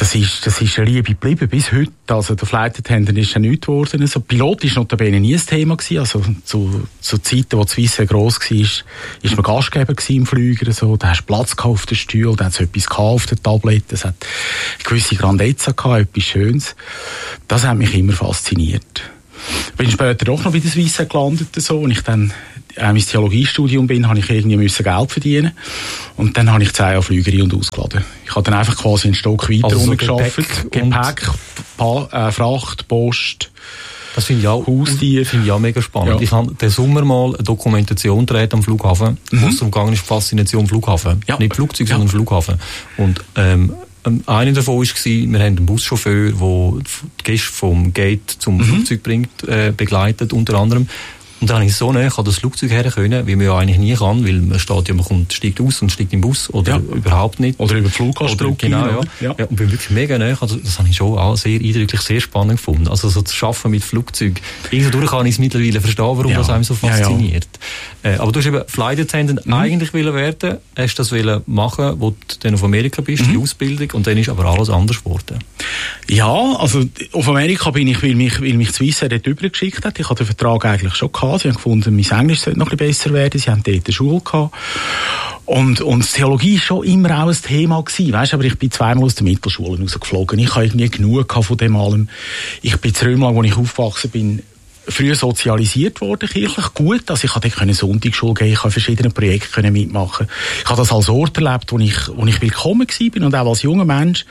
das ist, das ist eine Liebe geblieben bis heute. Also der Flight Attendant ist ja nichts geworden. Also Pilot ist notabene nie ein Thema gewesen. Also zu, zu Zeiten, wo die Swissair gross war, ist man Gastgeber gewesen im Flüger. So. Da hast du Platz gehabt auf den Stuhl, da hat es etwas gehabt auf der Tablet. Es hat eine gewisse Grandezza gehabt, etwas Schönes. Das hat mich immer fasziniert. Bin später doch noch bei der Swissair gelandet, so, und ich dann äh, mein Theologiestudium bin, habe ich irgendwie müssen Geld verdienen. Und dann habe ich zehn Jahre Flügerei und ausgeladen. Ich habe dann einfach quasi einen Stock weiter also runter so gearbeitet. Gepäck, pa- äh, Fracht, Post, das finde ich auch, Haustier. Finde ich auch mega spannend. Ja. Ich habe den Sommer mal eine Dokumentation gedreht am Flughafen, mhm. wo es darum gegangen ist, Faszination Flughafen. Ja. Nicht Flugzeug, ja. sondern Flughafen. Und, ähm, einer davon war, wir haben einen Buschauffeur, der die Gäste vom Gate zum mhm. Flugzeug bringt, äh, begleitet, unter anderem. Und dann habe ich so näher an das Flugzeug her können, wie man ja eigentlich nie kann, weil man steht ja, man kommt, steigt aus und steigt im Bus oder ja. überhaupt nicht. Oder über die Fluggastbrücke. Genau, ja. Ja. ja. Und bin wirklich mega näher. Also, das habe ich schon auch sehr eindrücklich, sehr spannend gefunden. Also, so zu arbeiten mit Flugzeug. Irgendwo kann ich es mittlerweile verstehen, warum ja. das einem so fasziniert. Ja, ja. Äh, aber du hast eben Flight Attendant mhm. eigentlich wollen werden, hast das wollen machen, wo du dann auf Amerika bist, mhm. die Ausbildung, und dann ist aber alles anders geworden. Ja, also, auf Amerika bin ich, weil mich, weil mich die Swissair dort übergeschickt hat. Ich hatte den Vertrag eigentlich schon gehabt. Sie haben gefunden, mein Englisch sollte noch ein bisschen besser werden. Sie haben dort eine Schule gehabt. Und, und Theologie war schon immer auch ein Thema gewesen. Weißt, aber ich bin zweimal aus der Mittelschule rausgeflogen. Ich habe irgendwie genug von dem allem. Ich bin zu Römlang, wo ich aufgewachsen bin, früher sozialisiert worden, kirchlich. Gut, also ich konnte Sonntagsschule gehen, ich konnte verschiedene Projekte mitmachen. Ich habe das als Ort erlebt, wo ich, wo ich willkommen war und auch als junger Mensch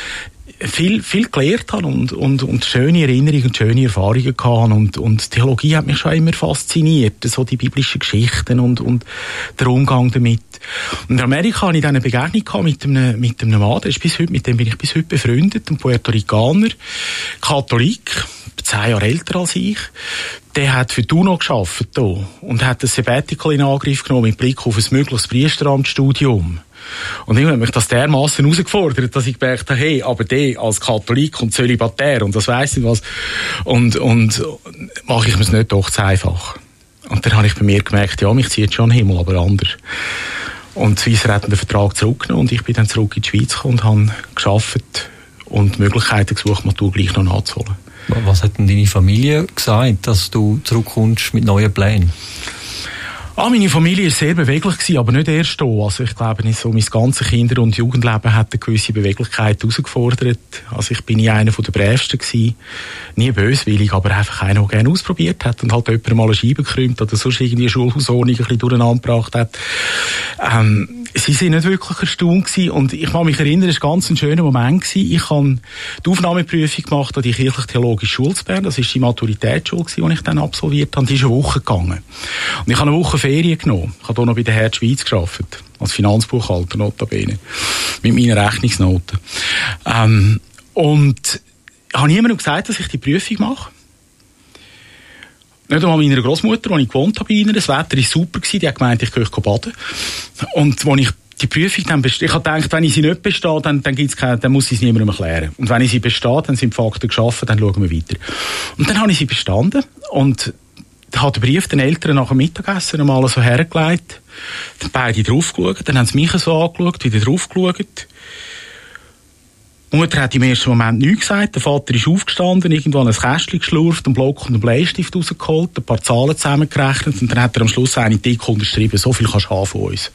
viel, viel gelernt habe und, und, und schöne Erinnerungen und schöne Erfahrungen gehabt. Und, und Theologie hat mich schon immer fasziniert. So die biblischen Geschichten und, und der Umgang damit. Und in Amerika hatte ich dann eine Begegnung gehabt mit einem, mit einem Mann, der ist bis heute, mit dem bin ich bis heute befreundet, ein Puerto Ricaner, Katholik, zehn Jahre älter als ich. Der hat für die UNO gearbeitet hier und hat ein Sabbatical in Angriff genommen mit Blick auf ein mögliches Priesteramtsstudium. Und ich habe mich das dermassen herausgefordert, dass ich gemerkt habe, hey, aber der als Katholik und Zölibatär und das weiss nicht was. Und, und mache ich mir es nicht doch zu einfach. Und dann habe ich bei mir gemerkt, ja, mich zieht schon Himmel, aber anders. Und die Swissair hat den Vertrag zurückgenommen und ich bin dann zurück in die Schweiz gekommen und habe gearbeitet und Möglichkeiten gesucht, Matur gleich noch nachzuholen. Was hat denn deine Familie gesagt, dass du zurückkommst mit neuen Plänen? Ah, meine Familie war sehr beweglich gewesen, aber nicht erst hier. Also ich glaube, nicht so mein ganzes Kinder- und Jugendleben hat eine gewisse Beweglichkeit herausgefordert. Also ich bin nie einer der Brävsten gewesen. Nie böswillig, aber einfach einer, der gerne ausprobiert hat und halt jemand mal eine Scheibe gekrümmt oder sonst irgendwie eine Schulhausordnung ein bisschen durcheinander gebracht hat. Ähm, sie sind nicht wirklich erstaunt gewesen und ich kann mich erinnern, es war ganz ein schöner Moment gewesen. Ich habe die Aufnahmeprüfung gemacht an die kirchlich-theologische Schule zu Bern. Das war die Maturitätsschule, die ich dann absolviert habe. Die ist eine Woche gegangen. Und ich habe eine Woche Ferien genommen. Ich habe hier noch bei der Herz Schweiz gearbeitet. Als Finanzbuchhalter, notabene. Mit meinen Rechnungsnoten. Ähm, und ich habe niemandem gesagt, dass ich die Prüfung mache. Nicht einmal meiner Großmutter, wo ich gewohnt habe bei ihnen. Das Wetter war super gewesen. Die hat gemeint, ich gehe baden. Und als ich die Prüfung dann bestehe, ich habe gedacht, wenn ich sie nicht bestehe, dann, dann, gibt's keine, dann muss ich es niemandem erklären. Und wenn ich sie bestehe, dann sind die Fakten geschaffen, dann schauen wir weiter. Und dann habe ich sie bestanden und hat der Brief den Eltern nach dem Mittagessen einmal so hergelegt. Dann beide drauf geschaut, dann haben sie mich so angeschaut, wieder drauf geschaut. Die Mutter hat im ersten Moment nichts gesagt. Der Vater ist aufgestanden, irgendwann ein Kästchen geschlurft, einen Block und einen Bleistift rausgeholt, ein paar Zahlen zusammengerechnet und dann hat er am Schluss eine dick unterschrieben, so viel kannst du haben von uns.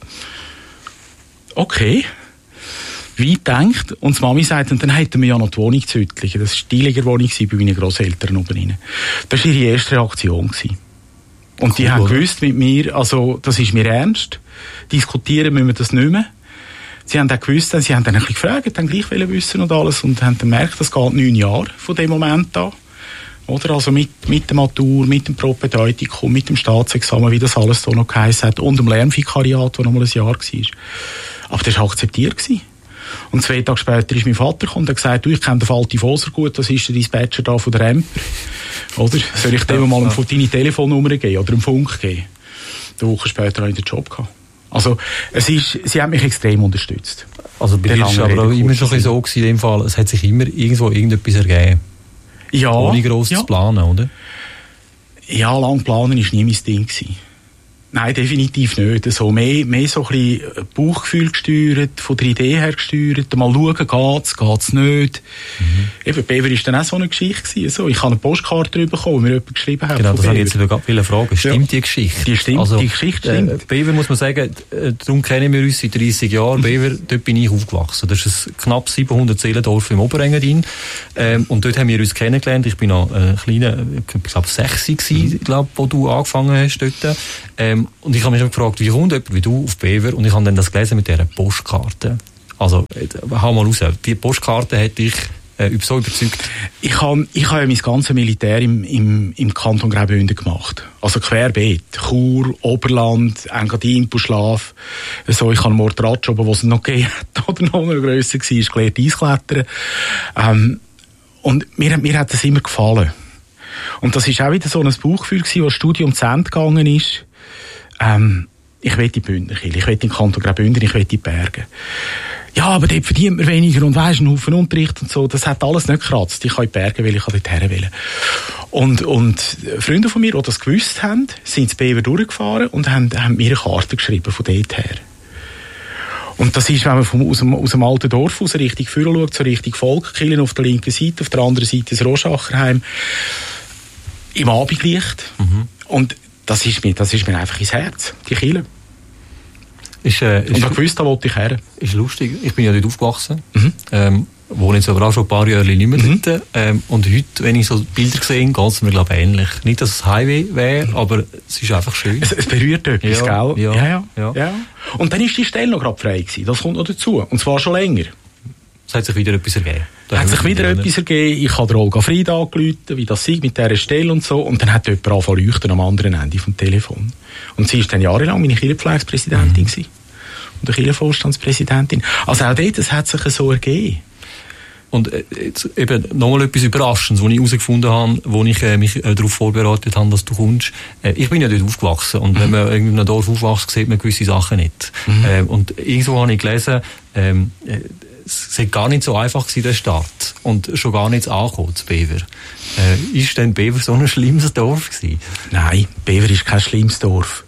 Okay. Weit gedacht. Und die Mami sagt, und dann hätten wir ja noch die Wohnung zu Hüttlingen. Das war die Ligerwohnung bei meinen Grosseltern oben rein. Das war ihre erste Reaktion. Und cool, die haben oder? gewusst mit mir, also, das ist mir ernst. Diskutieren müssen wir das nicht mehr. Sie haben auch gewusst, sie haben dann ein bisschen gefragt, dann gleich wollen wissen und alles, und haben dann gemerkt, das geht neun Jahre von dem Moment an. Oder? Also mit, mit der Matur, mit dem Propedeutikum, mit dem Staatsexamen, wie das alles so noch geheißen hat, und dem Lernvikariat, das noch mal ein Jahr war. Aber das war akzeptiert gewesen. Und zwei Tage später ist mein Vater gekommen und hat gesagt, du, ich kenne den Fall Tifoser gut, was ist der Dispatcher da von der Emper? Oder? Soll ich dem mal ja. deine Telefonnummer geben oder einen Funk geben? Eine Woche später habe ich den Job gehabt. Also, es ist, sie haben mich extrem unterstützt. Also, bei dir ist aber auch immer schon so gewesen, in dem Fall, es hat sich immer irgendwo irgendetwas ergeben. Ja. Ohne gross ja. zu planen, oder? Ja, lang planen war nie mein Ding gewesen. Nein, definitiv nicht. So, mehr, mehr so ein bisschen Bauchgefühl gesteuert, von der Idee her gesteuert, mal schauen, geht's, geht's nicht. Mhm. Eben, Bever war dann auch so eine Geschichte gewesen. So, ich habe eine Postkarte bekommen, wo mir jemand geschrieben hat. Genau, das habe ich jetzt gerade viele Fragen. Stimmt ja. die Geschichte? Die stimmt, also, die Geschichte stimmt. Äh, Bever muss man sagen, äh, darum kennen wir uns seit dreissig Jahren. Bever, dort bin ich aufgewachsen. Das ist ein knapp siebenhundert Seelendorf im Oberengadin. Ähm, und dort haben wir uns kennengelernt. Ich bin noch ein kleiner, ich glaube, sechs gewesen, mhm. glaube, wo du angefangen hast dort. Ähm, und ich habe mich gefragt, wie kommt jemand wie du auf Bever? Und ich habe dann das gelesen mit dieser Postkarte. Also, hau mal raus. Die Postkarte hat dich äh, so überzeugt. Ich habe ich hab ja mein ganzes Militär im, im, im Kanton Graubünden gemacht. Also querbeet. Chur, Oberland, Engadin, Buschlaf. So, ich habe einen Mordratschoben, den es noch gegeben hat, oder noch grösser war, gelernt Eisklettern. Ähm, und mir, mir hat das immer gefallen. Und das war auch wieder so ein Bauchgefühl, als das Studium zu Ende gegangen ist. Ähm, ich will die Bündnerkirche, ich will den Kanton Graubünden, ich will die Berge. Ja, aber dort verdient man weniger und weisst, einen Haufen Unterricht und so. Das hat alles nicht gekratzt. Ich kann in die Berge wählen, ich kann dort her wählen. Und, und Freunde von mir, die das gewusst haben, sind zu Bever durchgefahren und haben, haben mir eine Karte geschrieben von dort her. Und das ist, wenn man vom, aus, dem, aus dem alten Dorf aus Richtung Führer schaut, so Richtung Volkskirchen auf der linken Seite, auf der anderen Seite das Roschacherheim, im Abendlicht. Mhm. Und das ist mir, das ist mir einfach ins Herz, die Kirche. Ist, äh, ist, und ich gewusst, da wollte ich her. Ist lustig. Ich bin ja dort aufgewachsen. Mhm. Ähm, wohne jetzt aber auch schon ein paar Jahre nicht mehr mhm. dort. Ähm, und heute, wenn ich so Bilder sehe, geht es mir, glaube ich, ähnlich. Nicht, dass es Highway wäre, mhm. aber es ist einfach schön. Es, es berührt etwas, ja, gell? Ja, ja, ja, ja. ja. Und dann ist die Stelle noch gerade frei gewesen. Das kommt noch dazu. Und zwar schon länger. Es hat sich wieder etwas ergeben. Es hat sich wieder etwas ergeben. Ich habe Olga Fried angerufen, wie das sei mit dieser Stelle und so. Und dann hat jemand angefangen zu leuchten am anderen Ende vom Telefon. Und sie war dann jahrelang meine Kirchenpflegepräsidentin mhm. und eine Kirchenvorstandspräsidentin. Also auch dort, das hat sich so ergeben. Und äh, jetzt eben nochmal etwas Überraschendes, was ich herausgefunden habe, wo ich äh, mich äh, darauf vorbereitet habe, dass du kommst. Äh, ich bin ja dort aufgewachsen und mhm. wenn man in einem Dorf aufwächst, sieht man gewisse Sachen nicht. Mhm. Äh, und irgendwo habe ich gelesen, ähm, äh, es war gar nicht so einfach gewesen, der Start. Und schon gar nicht angekommen zu Bever. Äh, ist denn Bever so ein schlimmes Dorf gewesen? Nein, Bever ist kein schlimmes Dorf.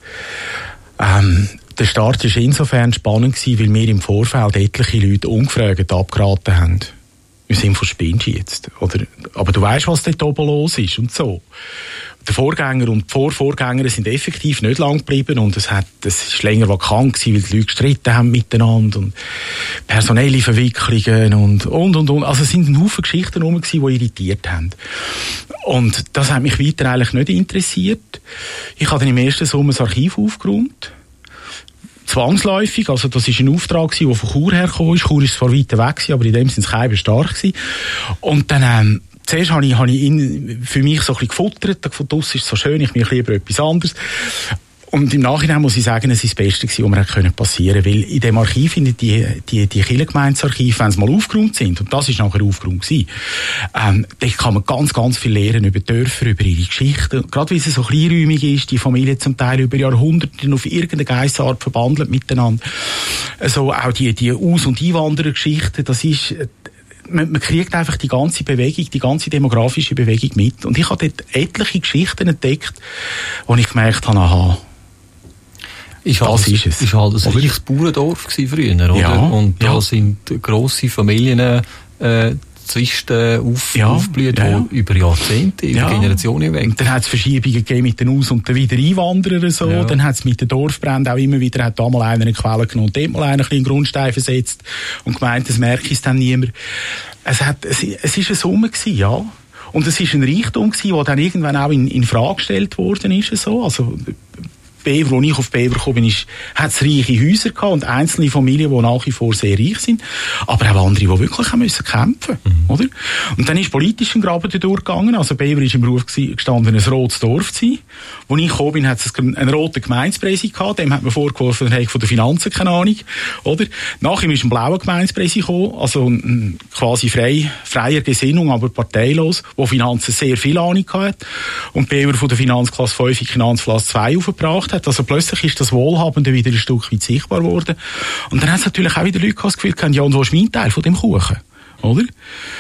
Ähm, der Start war insofern spannend gewesen, weil wir im Vorfeld etliche Leute ungefragt abgeraten haben. Im Sinne von spinnst du jetzt. Oder, aber du weißt, was dort oben los ist und so. Der Vorgänger und die Vorvorgänger sind effektiv nicht lang geblieben und es hat, es ist länger vakant gewesen, weil die Leute gestritten haben miteinander und personelle Verwicklungen und, und, und, und. Also es sind ein Haufen Geschichten rum gewesen, die irritiert haben. Und das hat mich weiter eigentlich nicht interessiert. Ich habe dann im ersten Sommer das Archiv aufgeräumt. Zwangsläufig, also das war ein Auftrag, der von Chur hergekommen ist. Chur ist zwar weiter weg gewesen, aber in dem sind es Keiben stark gewesen. Und dann, ähm, zuerst habe ich, habe ich ihn für mich so ein bisschen gefuttert, gefunden, das ist so schön, ich mache lieber etwas anderes. Und im Nachhinein muss ich sagen, es ist das Beste gewesen, was mir passieren konnte. Weil in dem Archiv, in die, die, die Kirchengemeindearchive, wenn sie mal aufgeräumt sind, und das ist nachher aufgeräumt gewesen, ähm, da kann man ganz, ganz viel lernen über Dörfer, über ihre Geschichten. Gerade weil es so kleinräumig ist, die Familie zum Teil über Jahrhunderte auf irgendeine Geissart verbandelt miteinander. Also auch die, die Aus- und Einwanderergeschichten, das ist, man, man kriegt einfach die ganze Bewegung, die ganze demografische Bewegung mit. Und ich habe dort etliche Geschichten entdeckt, wo ich gemerkt habe, aha, Ist halt, das ist es. Ist halt ein reiches Bauerndorf früher, oder? Ja, und da ja. sind grosse Familien äh, zwischen auf, ja, aufgeblüht, ja, ja. über Jahrzehnte, über ja. Generationen hinweg. Und dann hat es Verschiebungen gegeben mit den Aus- und den Wiedereinwanderern. So. Ja. Dann hat es mit den Dorfbränden auch immer wieder, hat da mal einer eine Quelle genommen und dort mal einer einen Grundstein versetzt und gemeint, das merke es dann niemand. Es, hat, es, es ist eine Summe gewesen, ja. Und es ist ein Reichtum gewesen, der dann irgendwann auch in, in Frage gestellt worden ist. So. Also, Bever, als ich auf Bever gekommen bin, hat es reiche Häuser gehabt und einzelne Familien, die nach wie vor sehr reich sind, aber auch andere, die wirklich haben müssen kämpfen, mhm. oder? Und dann ist politisch ein Graben durchgegangen. Also Bever ist im Beruf gestanden, ein rotes Dorf zu sein. Als ich gekommen bin, hat es einen roten Gemeindepräsident gehabt, dem hat man vorgeworfen, er hat von den Finanzen keine Ahnung, oder? Nach ihm ist ein blauer Gemeindepräsident gekommen, also ein, quasi frei, freier Gesinnung, aber parteilos, der Finanzen sehr viel Ahnung hatte. Und Bever von der Finanzklasse fünf in die Finanzklasse zwei aufgebracht hat. Also plötzlich ist das Wohlhabende wieder ein Stück weit sichtbar geworden. Und dann hat es natürlich auch wieder Leute das Gefühl gehabt, ja, und wo ist mein Teil von dem Kuchen? Oder?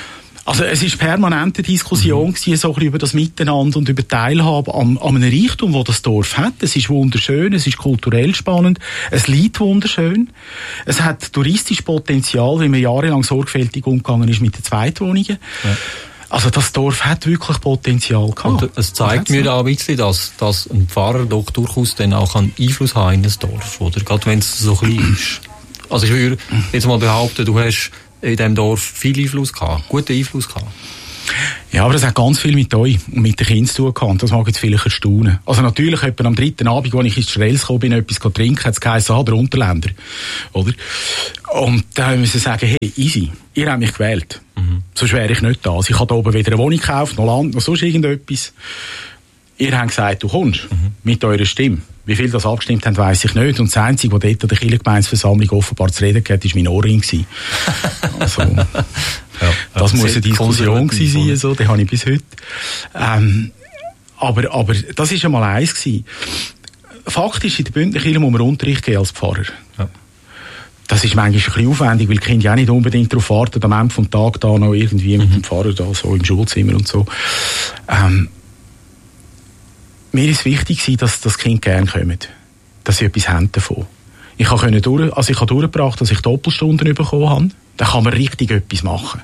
Also es ist permanente Diskussion mhm. gewesen, so ein bisschen über das Miteinander und über Teilhabe an, an einem Reichtum, wo das Dorf hat. Es ist wunderschön, es ist kulturell spannend, es liegt wunderschön. Es hat touristisches Potenzial, wie man jahrelang sorgfältig umgegangen ist mit den Zweitwohnungen. Ja. Also das Dorf hat wirklich Potenzial gehabt. Und es zeigt mir auch ein bisschen, dass, dass ein Pfarrer doch durchaus dann auch einen Einfluss haben in das Dorf, oder? Gerade wenn es so klein ist. Also ich würde jetzt mal behaupten, du hast in diesem Dorf viel Einfluss gehabt, guten Einfluss gehabt. Ja, aber das hat ganz viel mit euch und mit den Kindern zu tun gehabt. Und das mag jetzt vielleicht erstaunen. Also natürlich, etwa am dritten Abend, als ich ins Strels gekommen bin, etwas trinken, hat es geheißen, ah, der Unterländer. Oder? Und da müssen wir sagen, hey, easy, ihr habt mich gewählt. Mhm. Sonst wäre ich nicht da. Also ich habe da oben weder eine Wohnung gekauft, noch Land, noch sonst irgendetwas. Ihr habt gesagt, du kommst mhm. mit eurer Stimme. Wie viel das abgestimmt haben, weiss ich nicht. Und das Einzige, was dort an der Kirchengemeindeversammlung offenbar zu reden gab, war mein Ohrring. Also, ja, das muss eine Diskussion gewesen sein, so, die habe ich bis heute. Ähm, aber, aber das war einmal eins gewesen. Faktisch, in der Bündnerkirche muss man Unterricht geben als Pfarrer. Ja. Das ist manchmal ein bisschen aufwendig, weil die Kinder ja nicht unbedingt darauf warten, am Ende des Tages da noch irgendwie mhm. mit dem Pfarrer da, so im Schulzimmer und so. Ähm, Mir ist wichtig, dass das Kind gerne kommen, dass sie etwas haben davon. Ich konnte durch, also ich habe durchgebracht, dass ich Doppelstunden bekommen habe. Da kann man richtig etwas machen.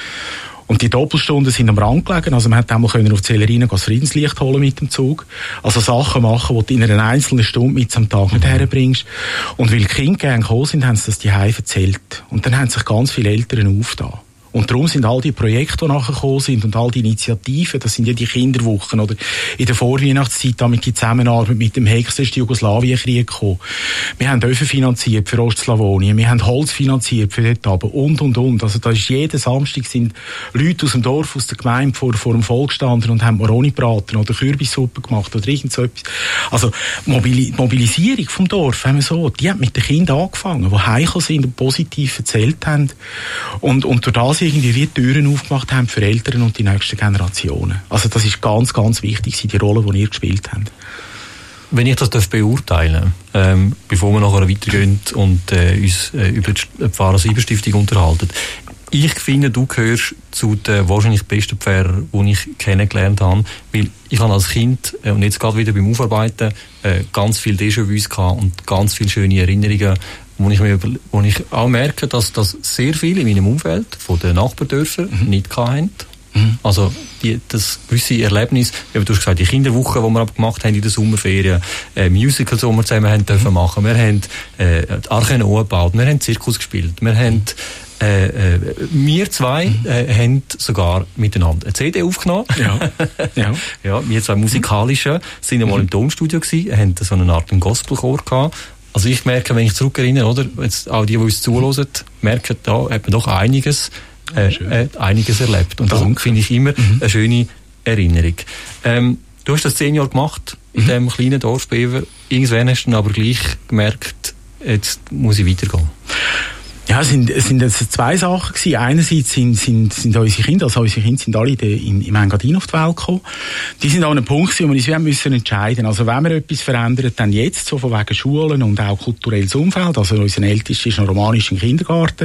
Und die Doppelstunden sind am Rand gelegen. Also man hat einmal auf die Zellerine das Friedenslicht holen mit dem Zug. Also Sachen machen, die du in einer einzelnen Stunde mit am Tag nicht herbringst. Und weil die Kinder gerne gekommen sind, haben sie das die Hause erzählt. Und dann haben sich ganz viele Eltern aufgetan. Und darum sind all die Projekte, die nachher gekommen sind und all die Initiativen, das sind ja die Kinderwochen oder in der Vorweihnachtszeit damit die Zusammenarbeit mit dem Hexersten Jugoslawienkrieg gekommen. Wir haben Öfen finanziert für Ostslawonien, wir haben Holz finanziert für dort aber und und und. Also da ist jeden Samstag sind Leute aus dem Dorf, aus der Gemeinde vor, vor dem Volk gestanden und haben Maroni gebraten oder Kürbissuppe gemacht oder irgend so etwas. Also Mobili- Mobilisierung vom Dorf, haben wir so, die haben mit den Kindern angefangen, die heimgekommen sind und positiv erzählt haben und, und durch das irgendwie wie Türen aufgemacht haben für Eltern und die nächsten Generationen. Also das ist ganz, ganz wichtig, die Rolle, die ihr gespielt habt. Wenn ich das darf beurteilen, ähm, bevor wir nachher weitergehen und äh, uns äh, über die Pfarrer-Sieber-Stiftung unterhalten, ich finde, du gehörst zu den wahrscheinlich besten Pfarrern, die ich kennengelernt habe, weil ich habe als Kind äh, und jetzt gerade wieder beim Aufarbeiten äh, ganz viel Déjà-vus gehabt und ganz viele schöne Erinnerungen, wo ich, mir, wo ich auch merke, dass das sehr viele in meinem Umfeld von den Nachbardörfern mhm. nicht hatten. Mhm. Also die, das gewisse Erlebnis, wie du hast gesagt, die Kinderwoche, die wir gemacht haben in der Sommerferien, äh, Musicals, die wir zusammen haben dürfen mhm. machen, wir haben äh, die Arche Noah gebaut, wir haben Zirkus gespielt, wir haben Äh, äh, wir zwei äh, haben sogar miteinander eine C D aufgenommen. Ja. Ja. Ja, wir zwei musikalische sind einmal mhm. im Tonstudio gewesen, haben so eine Art Gospelchor gehabt. Also ich merke, wenn ich zurückerinnere, oder, jetzt auch die, die uns zuhören, merken, da hat man doch einiges, äh, äh, einiges erlebt. Und das finde ich immer mhm. eine schöne Erinnerung. Ähm, du hast das zehn Jahre gemacht, in mhm. diesem kleinen Dorf Bever. Irgendwann hast du dann aber gleich gemerkt, jetzt muss ich weitergehen. Ja, es sind, es sind jetzt zwei Sachen gewesen. Einerseits sind, sind, sind unsere Kinder, also unsere Kinder sind alle in, im Engadin auf die Welt gekommen. Die sind an einem Punkt gewesen, wo wir uns müssen entscheiden. Also wenn wir etwas verändern, dann jetzt, so von wegen Schulen und auch kulturelles Umfeld. Also unser Ältester ist noch romanisch im Kindergarten.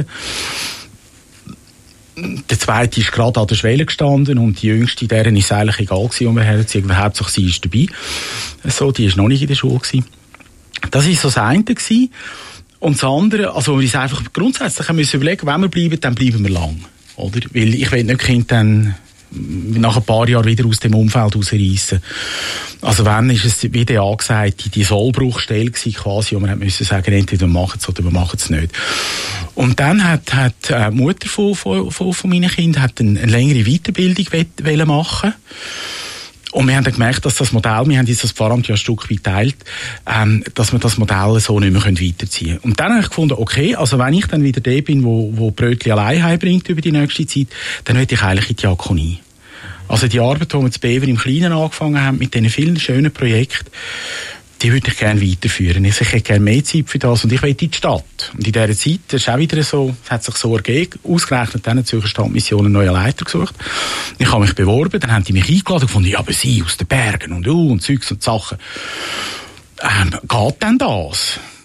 Der zweite ist gerade an der Schwelle gestanden und die jüngste, deren ist es eigentlich egal gewesen, wo wir herziehen. Hauptsache sie ist dabei. So, die ist noch nicht in der Schule gewesen. Das ist so das eine gewesen. Und das andere, also wir uns einfach grundsätzlich müssen überlegen, wenn wir bleiben, dann bleiben wir lang, oder? Weil ich will nicht Kind dann nach ein paar Jahren wieder aus dem Umfeld rausreissen. Also wenn, ist es, wie der angesagt, die, die Sollbruchstelle gewesen, quasi, wo man hat müssen sagen, entweder wir machen es oder wir machen es nicht. Und dann hat, hat die Mutter von, von, von, von meinen Kindern hat eine, eine längere Weiterbildung wollen machen. Und wir haben dann gemerkt, dass das Modell, wir haben jetzt das Pfarramt ja ein Stück weit teilt, ähm, dass wir das Modell so nicht mehr weiterziehen können. Und dann habe ich gefunden, okay, also wenn ich dann wieder der bin, wo, wo Brötli allein heimbringt über die nächste Zeit, dann möchte ich eigentlich in die Diakonie. Also die Arbeit, die wir zu Bever im Kleinen angefangen haben, mit diesen vielen schönen Projekten, die würde ich gerne weiterführen. Ich hätte gerne mehr Zeit für das und ich will in die Stadt. Und in dieser Zeit, das ist auch wieder so, es hat sich so ergeben, ausgerechnet dann zur Stadtmission einen neuen Leiter gesucht. Ich habe mich beworben, dann haben die mich eingeladen und gefunden, ja, aber Sie aus den Bergen und uh, und Zeugs und Sachen. Ähm, geht denn das?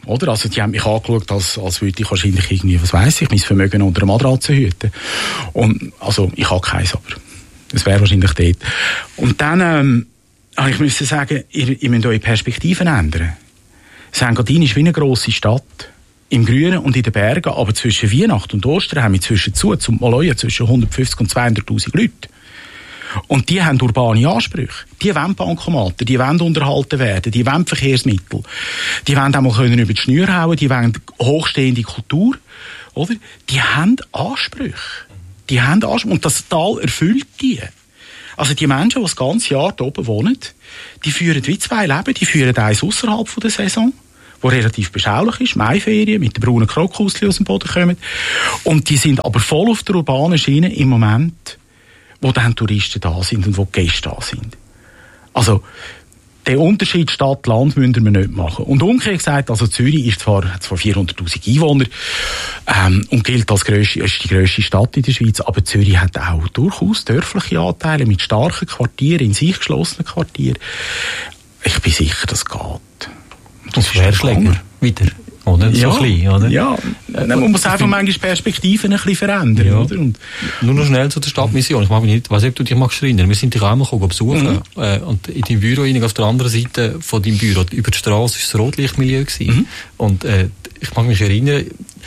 Oder? Also, die haben mich angeschaut, als, als würde ich wahrscheinlich irgendwie, was weiss ich, mein Vermögen unter einer Matratze hüten. Und, also, ich habe keins, aber das wäre wahrscheinlich dort. Und dann, ähm, ich müsste sagen, ihr, ihr müsst eure Perspektiven ändern. Sankt Gadin ist wie eine grosse Stadt. Im Grünen und in den Bergen, aber zwischen Weihnachten und Ostern haben wir zwischen zu, zum Maloja zwischen hundertfünfzig und zweihunderttausend Leute. Und die haben urbane Ansprüche. Die wollen Bankomaten, die wollen unterhalten werden, die wollen Verkehrsmittel. Die wollen auch mal können über die Schnür hauen, die wollen hochstehende Kultur. Oder? Die haben Ansprüche. Die haben Ansprüche. Und das Tal erfüllt die. Also die Menschen, die das ganze Jahr hier oben wohnen, die führen wie zwei Leben. Die führen eins außerhalb der Saison, wo relativ beschaulich ist, Maiferien, mit den braunen Krokussen, die aus dem Boden kommen. Und die sind aber voll auf der urbanen Schiene im Moment, wo dann Touristen da sind und wo Gäste da sind. Also, den Unterschied Stadt-Land müssen wir nicht machen. Und umgekehrt gesagt, also Zürich ist zwar, hat zwar vierhunderttausend Einwohner, ähm, und gilt als grösste, ist die grösste Stadt in der Schweiz, aber Zürich hat auch durchaus dörfliche Anteile mit starken Quartieren, in sich geschlossenen Quartieren. Ich bin sicher, das geht. Das, das wäre schläger. Wieder. Oder? Ja, so klein, oder? Ja, man muss einfach manchmal Perspektiven ein bisschen verändern. Ja. Oder? Und nur noch schnell zu der Stadtmission. Ich mag mich nicht, weiss nicht, ob du dich magst erinnern. Wir sind dich auch mal besuchen. Mhm. Äh, und in deinem Büro, auf der anderen Seite von deinem Büro, über die Straße, war das Rotlichtmilieu gewesen. Mhm. Und äh, ich mag mich erinnern,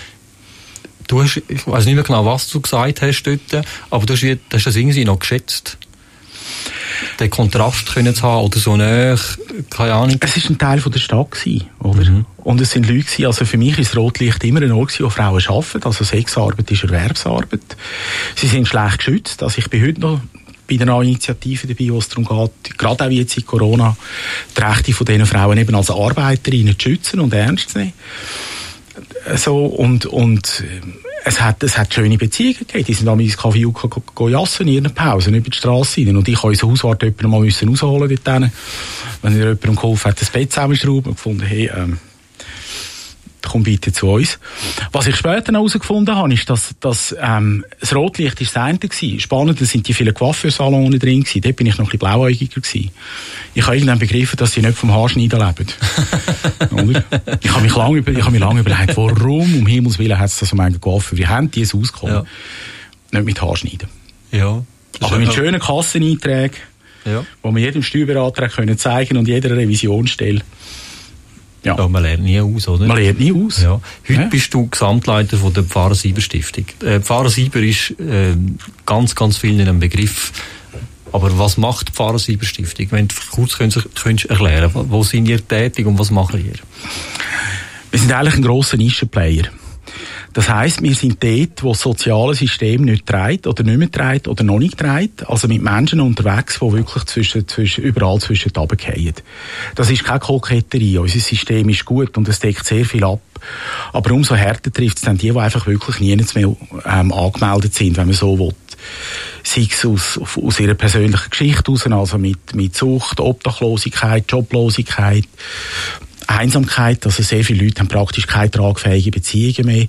du hast, ich weiss nicht mehr genau, was du gesagt hast dort, aber du hast, du hast das irgendwie noch geschätzt. Den Kontrast können zu haben oder so näher, keine Ahnung. Es war ein Teil von der Stadt gewesen, oder? Mhm. Und es sind Leute gewesen, also für mich ist das Rotlicht immer ein Ort gewesen, wo Frauen arbeiten, also Sexarbeit ist Erwerbsarbeit. Sie sind schlecht geschützt, also ich bin heute noch bei der neuen Initiative dabei, wo es darum geht, gerade auch jetzt in Corona, die Rechte von diesen Frauen eben als Arbeiterinnen zu schützen und ernst zu nehmen. So, und, und, Es hat, es hat schöne Beziehungen gegeben. Die sind am Kaffee jassen in ihren Pausen über die Straße rein. Und ich habe unseren Hauswart jemanden mal müssen rausholen dort hin. Wenn ihr jemandem geholfen hat, das Bett zusammenschrauben und gefunden, hey, ähm, komm bitte zu uns. Was ich später noch herausgefunden habe, ist, dass, dass ähm, das Rotlicht ist das eine gewesen. Spannend, da sind die vielen Coiffeursalons drin gewesen. Dort bin ich noch ein bisschen blauäugiger gewesen. Ich habe irgendwann begriffen, dass sie nicht vom Haarschneiden leben. Oder? Ich habe mich lange über, ich habe mich lange überlegt, warum um Himmels Willen hat es das um einen Coiffeur? Wie haben die es ausgekommen? Ja. Nicht mit Haarschneiden. Ja. Aber mit schönen Kasseneinträgen, ja, wo wir jedem Steuerberater können zeigen und jeder Revisionsstelle. Ja. Ja, man lernt nie aus, oder? Man lernt nie aus. Ja. Heute ja. bist du Gesamtleiter von der Pfarrer Sieber Stiftung. Äh, Pfarrer Sieber ist äh, ganz, ganz vielen ein Begriff. Aber was macht die Pfarrer Sieber Stiftung? Wenn du kurz könntest, könntest erklären, wo sind ihr tätig und was machen ihr? Wir sind eigentlich ein grosser Nischenplayer. Das heisst, wir sind dort, wo das soziale System nicht trägt oder nicht mehr trägt oder noch nicht trägt. Also mit Menschen unterwegs, die wirklich zwischen, zwischen, überall zwischen die runterfallen. Das ist keine Koketterie. Unser System ist gut und es deckt sehr viel ab. Aber umso härter trifft es dann die, die einfach wirklich nirgends mehr ähm, angemeldet sind, wenn man so will. Sei es aus, aus ihrer persönlichen Geschichte heraus, also mit, mit Sucht, Obdachlosigkeit, Joblosigkeit, Einsamkeit, also sehr viele Leute haben praktisch keine tragfähige Beziehungen mehr.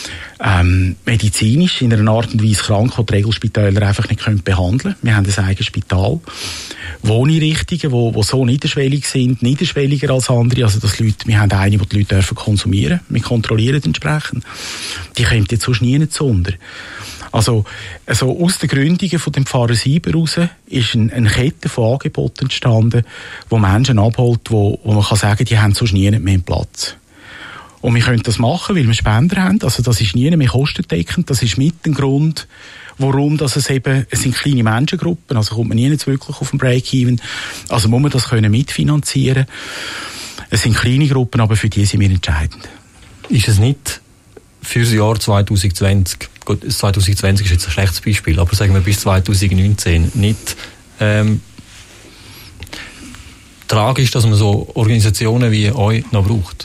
Ähm, medizinisch in einer Art und Weise krank, die die Regelspitäler einfach nicht können behandeln können. Wir haben ein eigenes Spital. Wohneinrichtungen, die, die so niederschwellig sind, niederschwelliger als andere. Also dass Leute, wir haben eine, die die Leute dürfen konsumieren. Wir kontrollieren entsprechend. Die kommt jetzt sonst nie zu unter. Also, also aus den Gründungen von dem Pfarrer Sieber raus ist ein, eine Kette von Angeboten entstanden, wo Menschen abholt, wo, wo man kann sagen, die haben sonst nie mehr Platz. Und wir können das machen, weil wir Spender haben. Also das ist nie mehr kostendeckend. Das ist mit dem Grund, warum das es eben, es sind kleine Menschengruppen, also kommt man nie jetzt wirklich auf den Break-Even. Also muss man das können mitfinanzieren. Es sind kleine Gruppen, aber für die sind wir entscheidend. Ist es nicht für das Jahr zwanzig zwanzig, gut, zwanzig zwanzig ist jetzt ein schlechtes Beispiel, aber sagen wir bis zwanzig neunzehn, nicht ähm, tragisch, dass man so Organisationen wie euch noch braucht?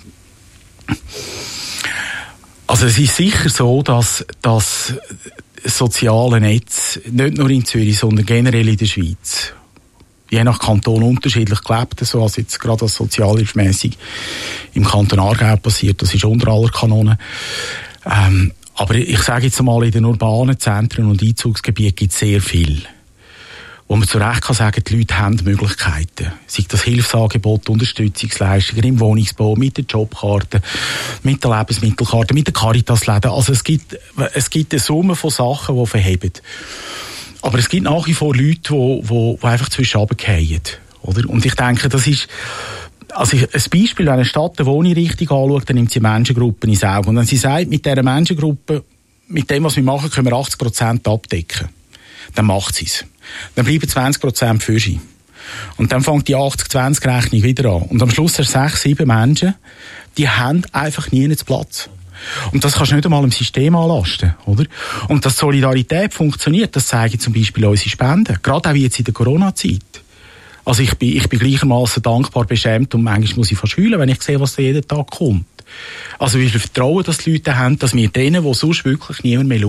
Also es ist sicher so, dass das soziale Netz nicht nur in Zürich, sondern generell in der Schweiz, je nach Kanton unterschiedlich gelebt, so als jetzt gerade als sozialhilfmässig im Kanton Aargau passiert, das ist unter aller Kanonen. Ähm, aber ich sage jetzt mal, in den urbanen Zentren und Einzugsgebieten gibt es sehr viel, wo man zu Recht kann sagen, die Leute haben Möglichkeiten. Sei das Hilfsangebot, Unterstützungsleistungen im Wohnungsbau, mit der Jobkarte, mit der Lebensmittelkarte, mit der Caritasläden. Also es gibt, es gibt eine Summe von Sachen, die verheben. Aber es gibt nach wie vor Leute, die, die, die einfach zwischen runterfallen, oder? Und ich denke, das ist, also ein Beispiel, wenn eine Stadt eine Wohneinrichtung anschaut, dann nimmt sie Menschengruppen ins Auge. Und wenn sie sagt, mit dieser Menschengruppe, mit dem, was wir machen, können wir achtzig Prozent abdecken, dann macht sie es. Dann bleiben zwanzig Prozent für sie. Und dann fängt die achtzig zwanzig Rechnung wieder an. Und am Schluss hast du sechs, sieben Menschen, die haben einfach nie einen Platz. Und das kannst du nicht einmal im System anlasten, oder? Und dass Solidarität funktioniert, das zeigen zum Beispiel unsere Spenden. Gerade auch jetzt in der Corona-Zeit. Also ich bin, ich bin gleichermaßen dankbar, beschämt und manchmal muss ich fast heulen, wenn ich sehe, was da jeden Tag kommt. Also wie viel Vertrauen, dass die Leute haben, dass wir denen, die sonst wirklich niemand mehr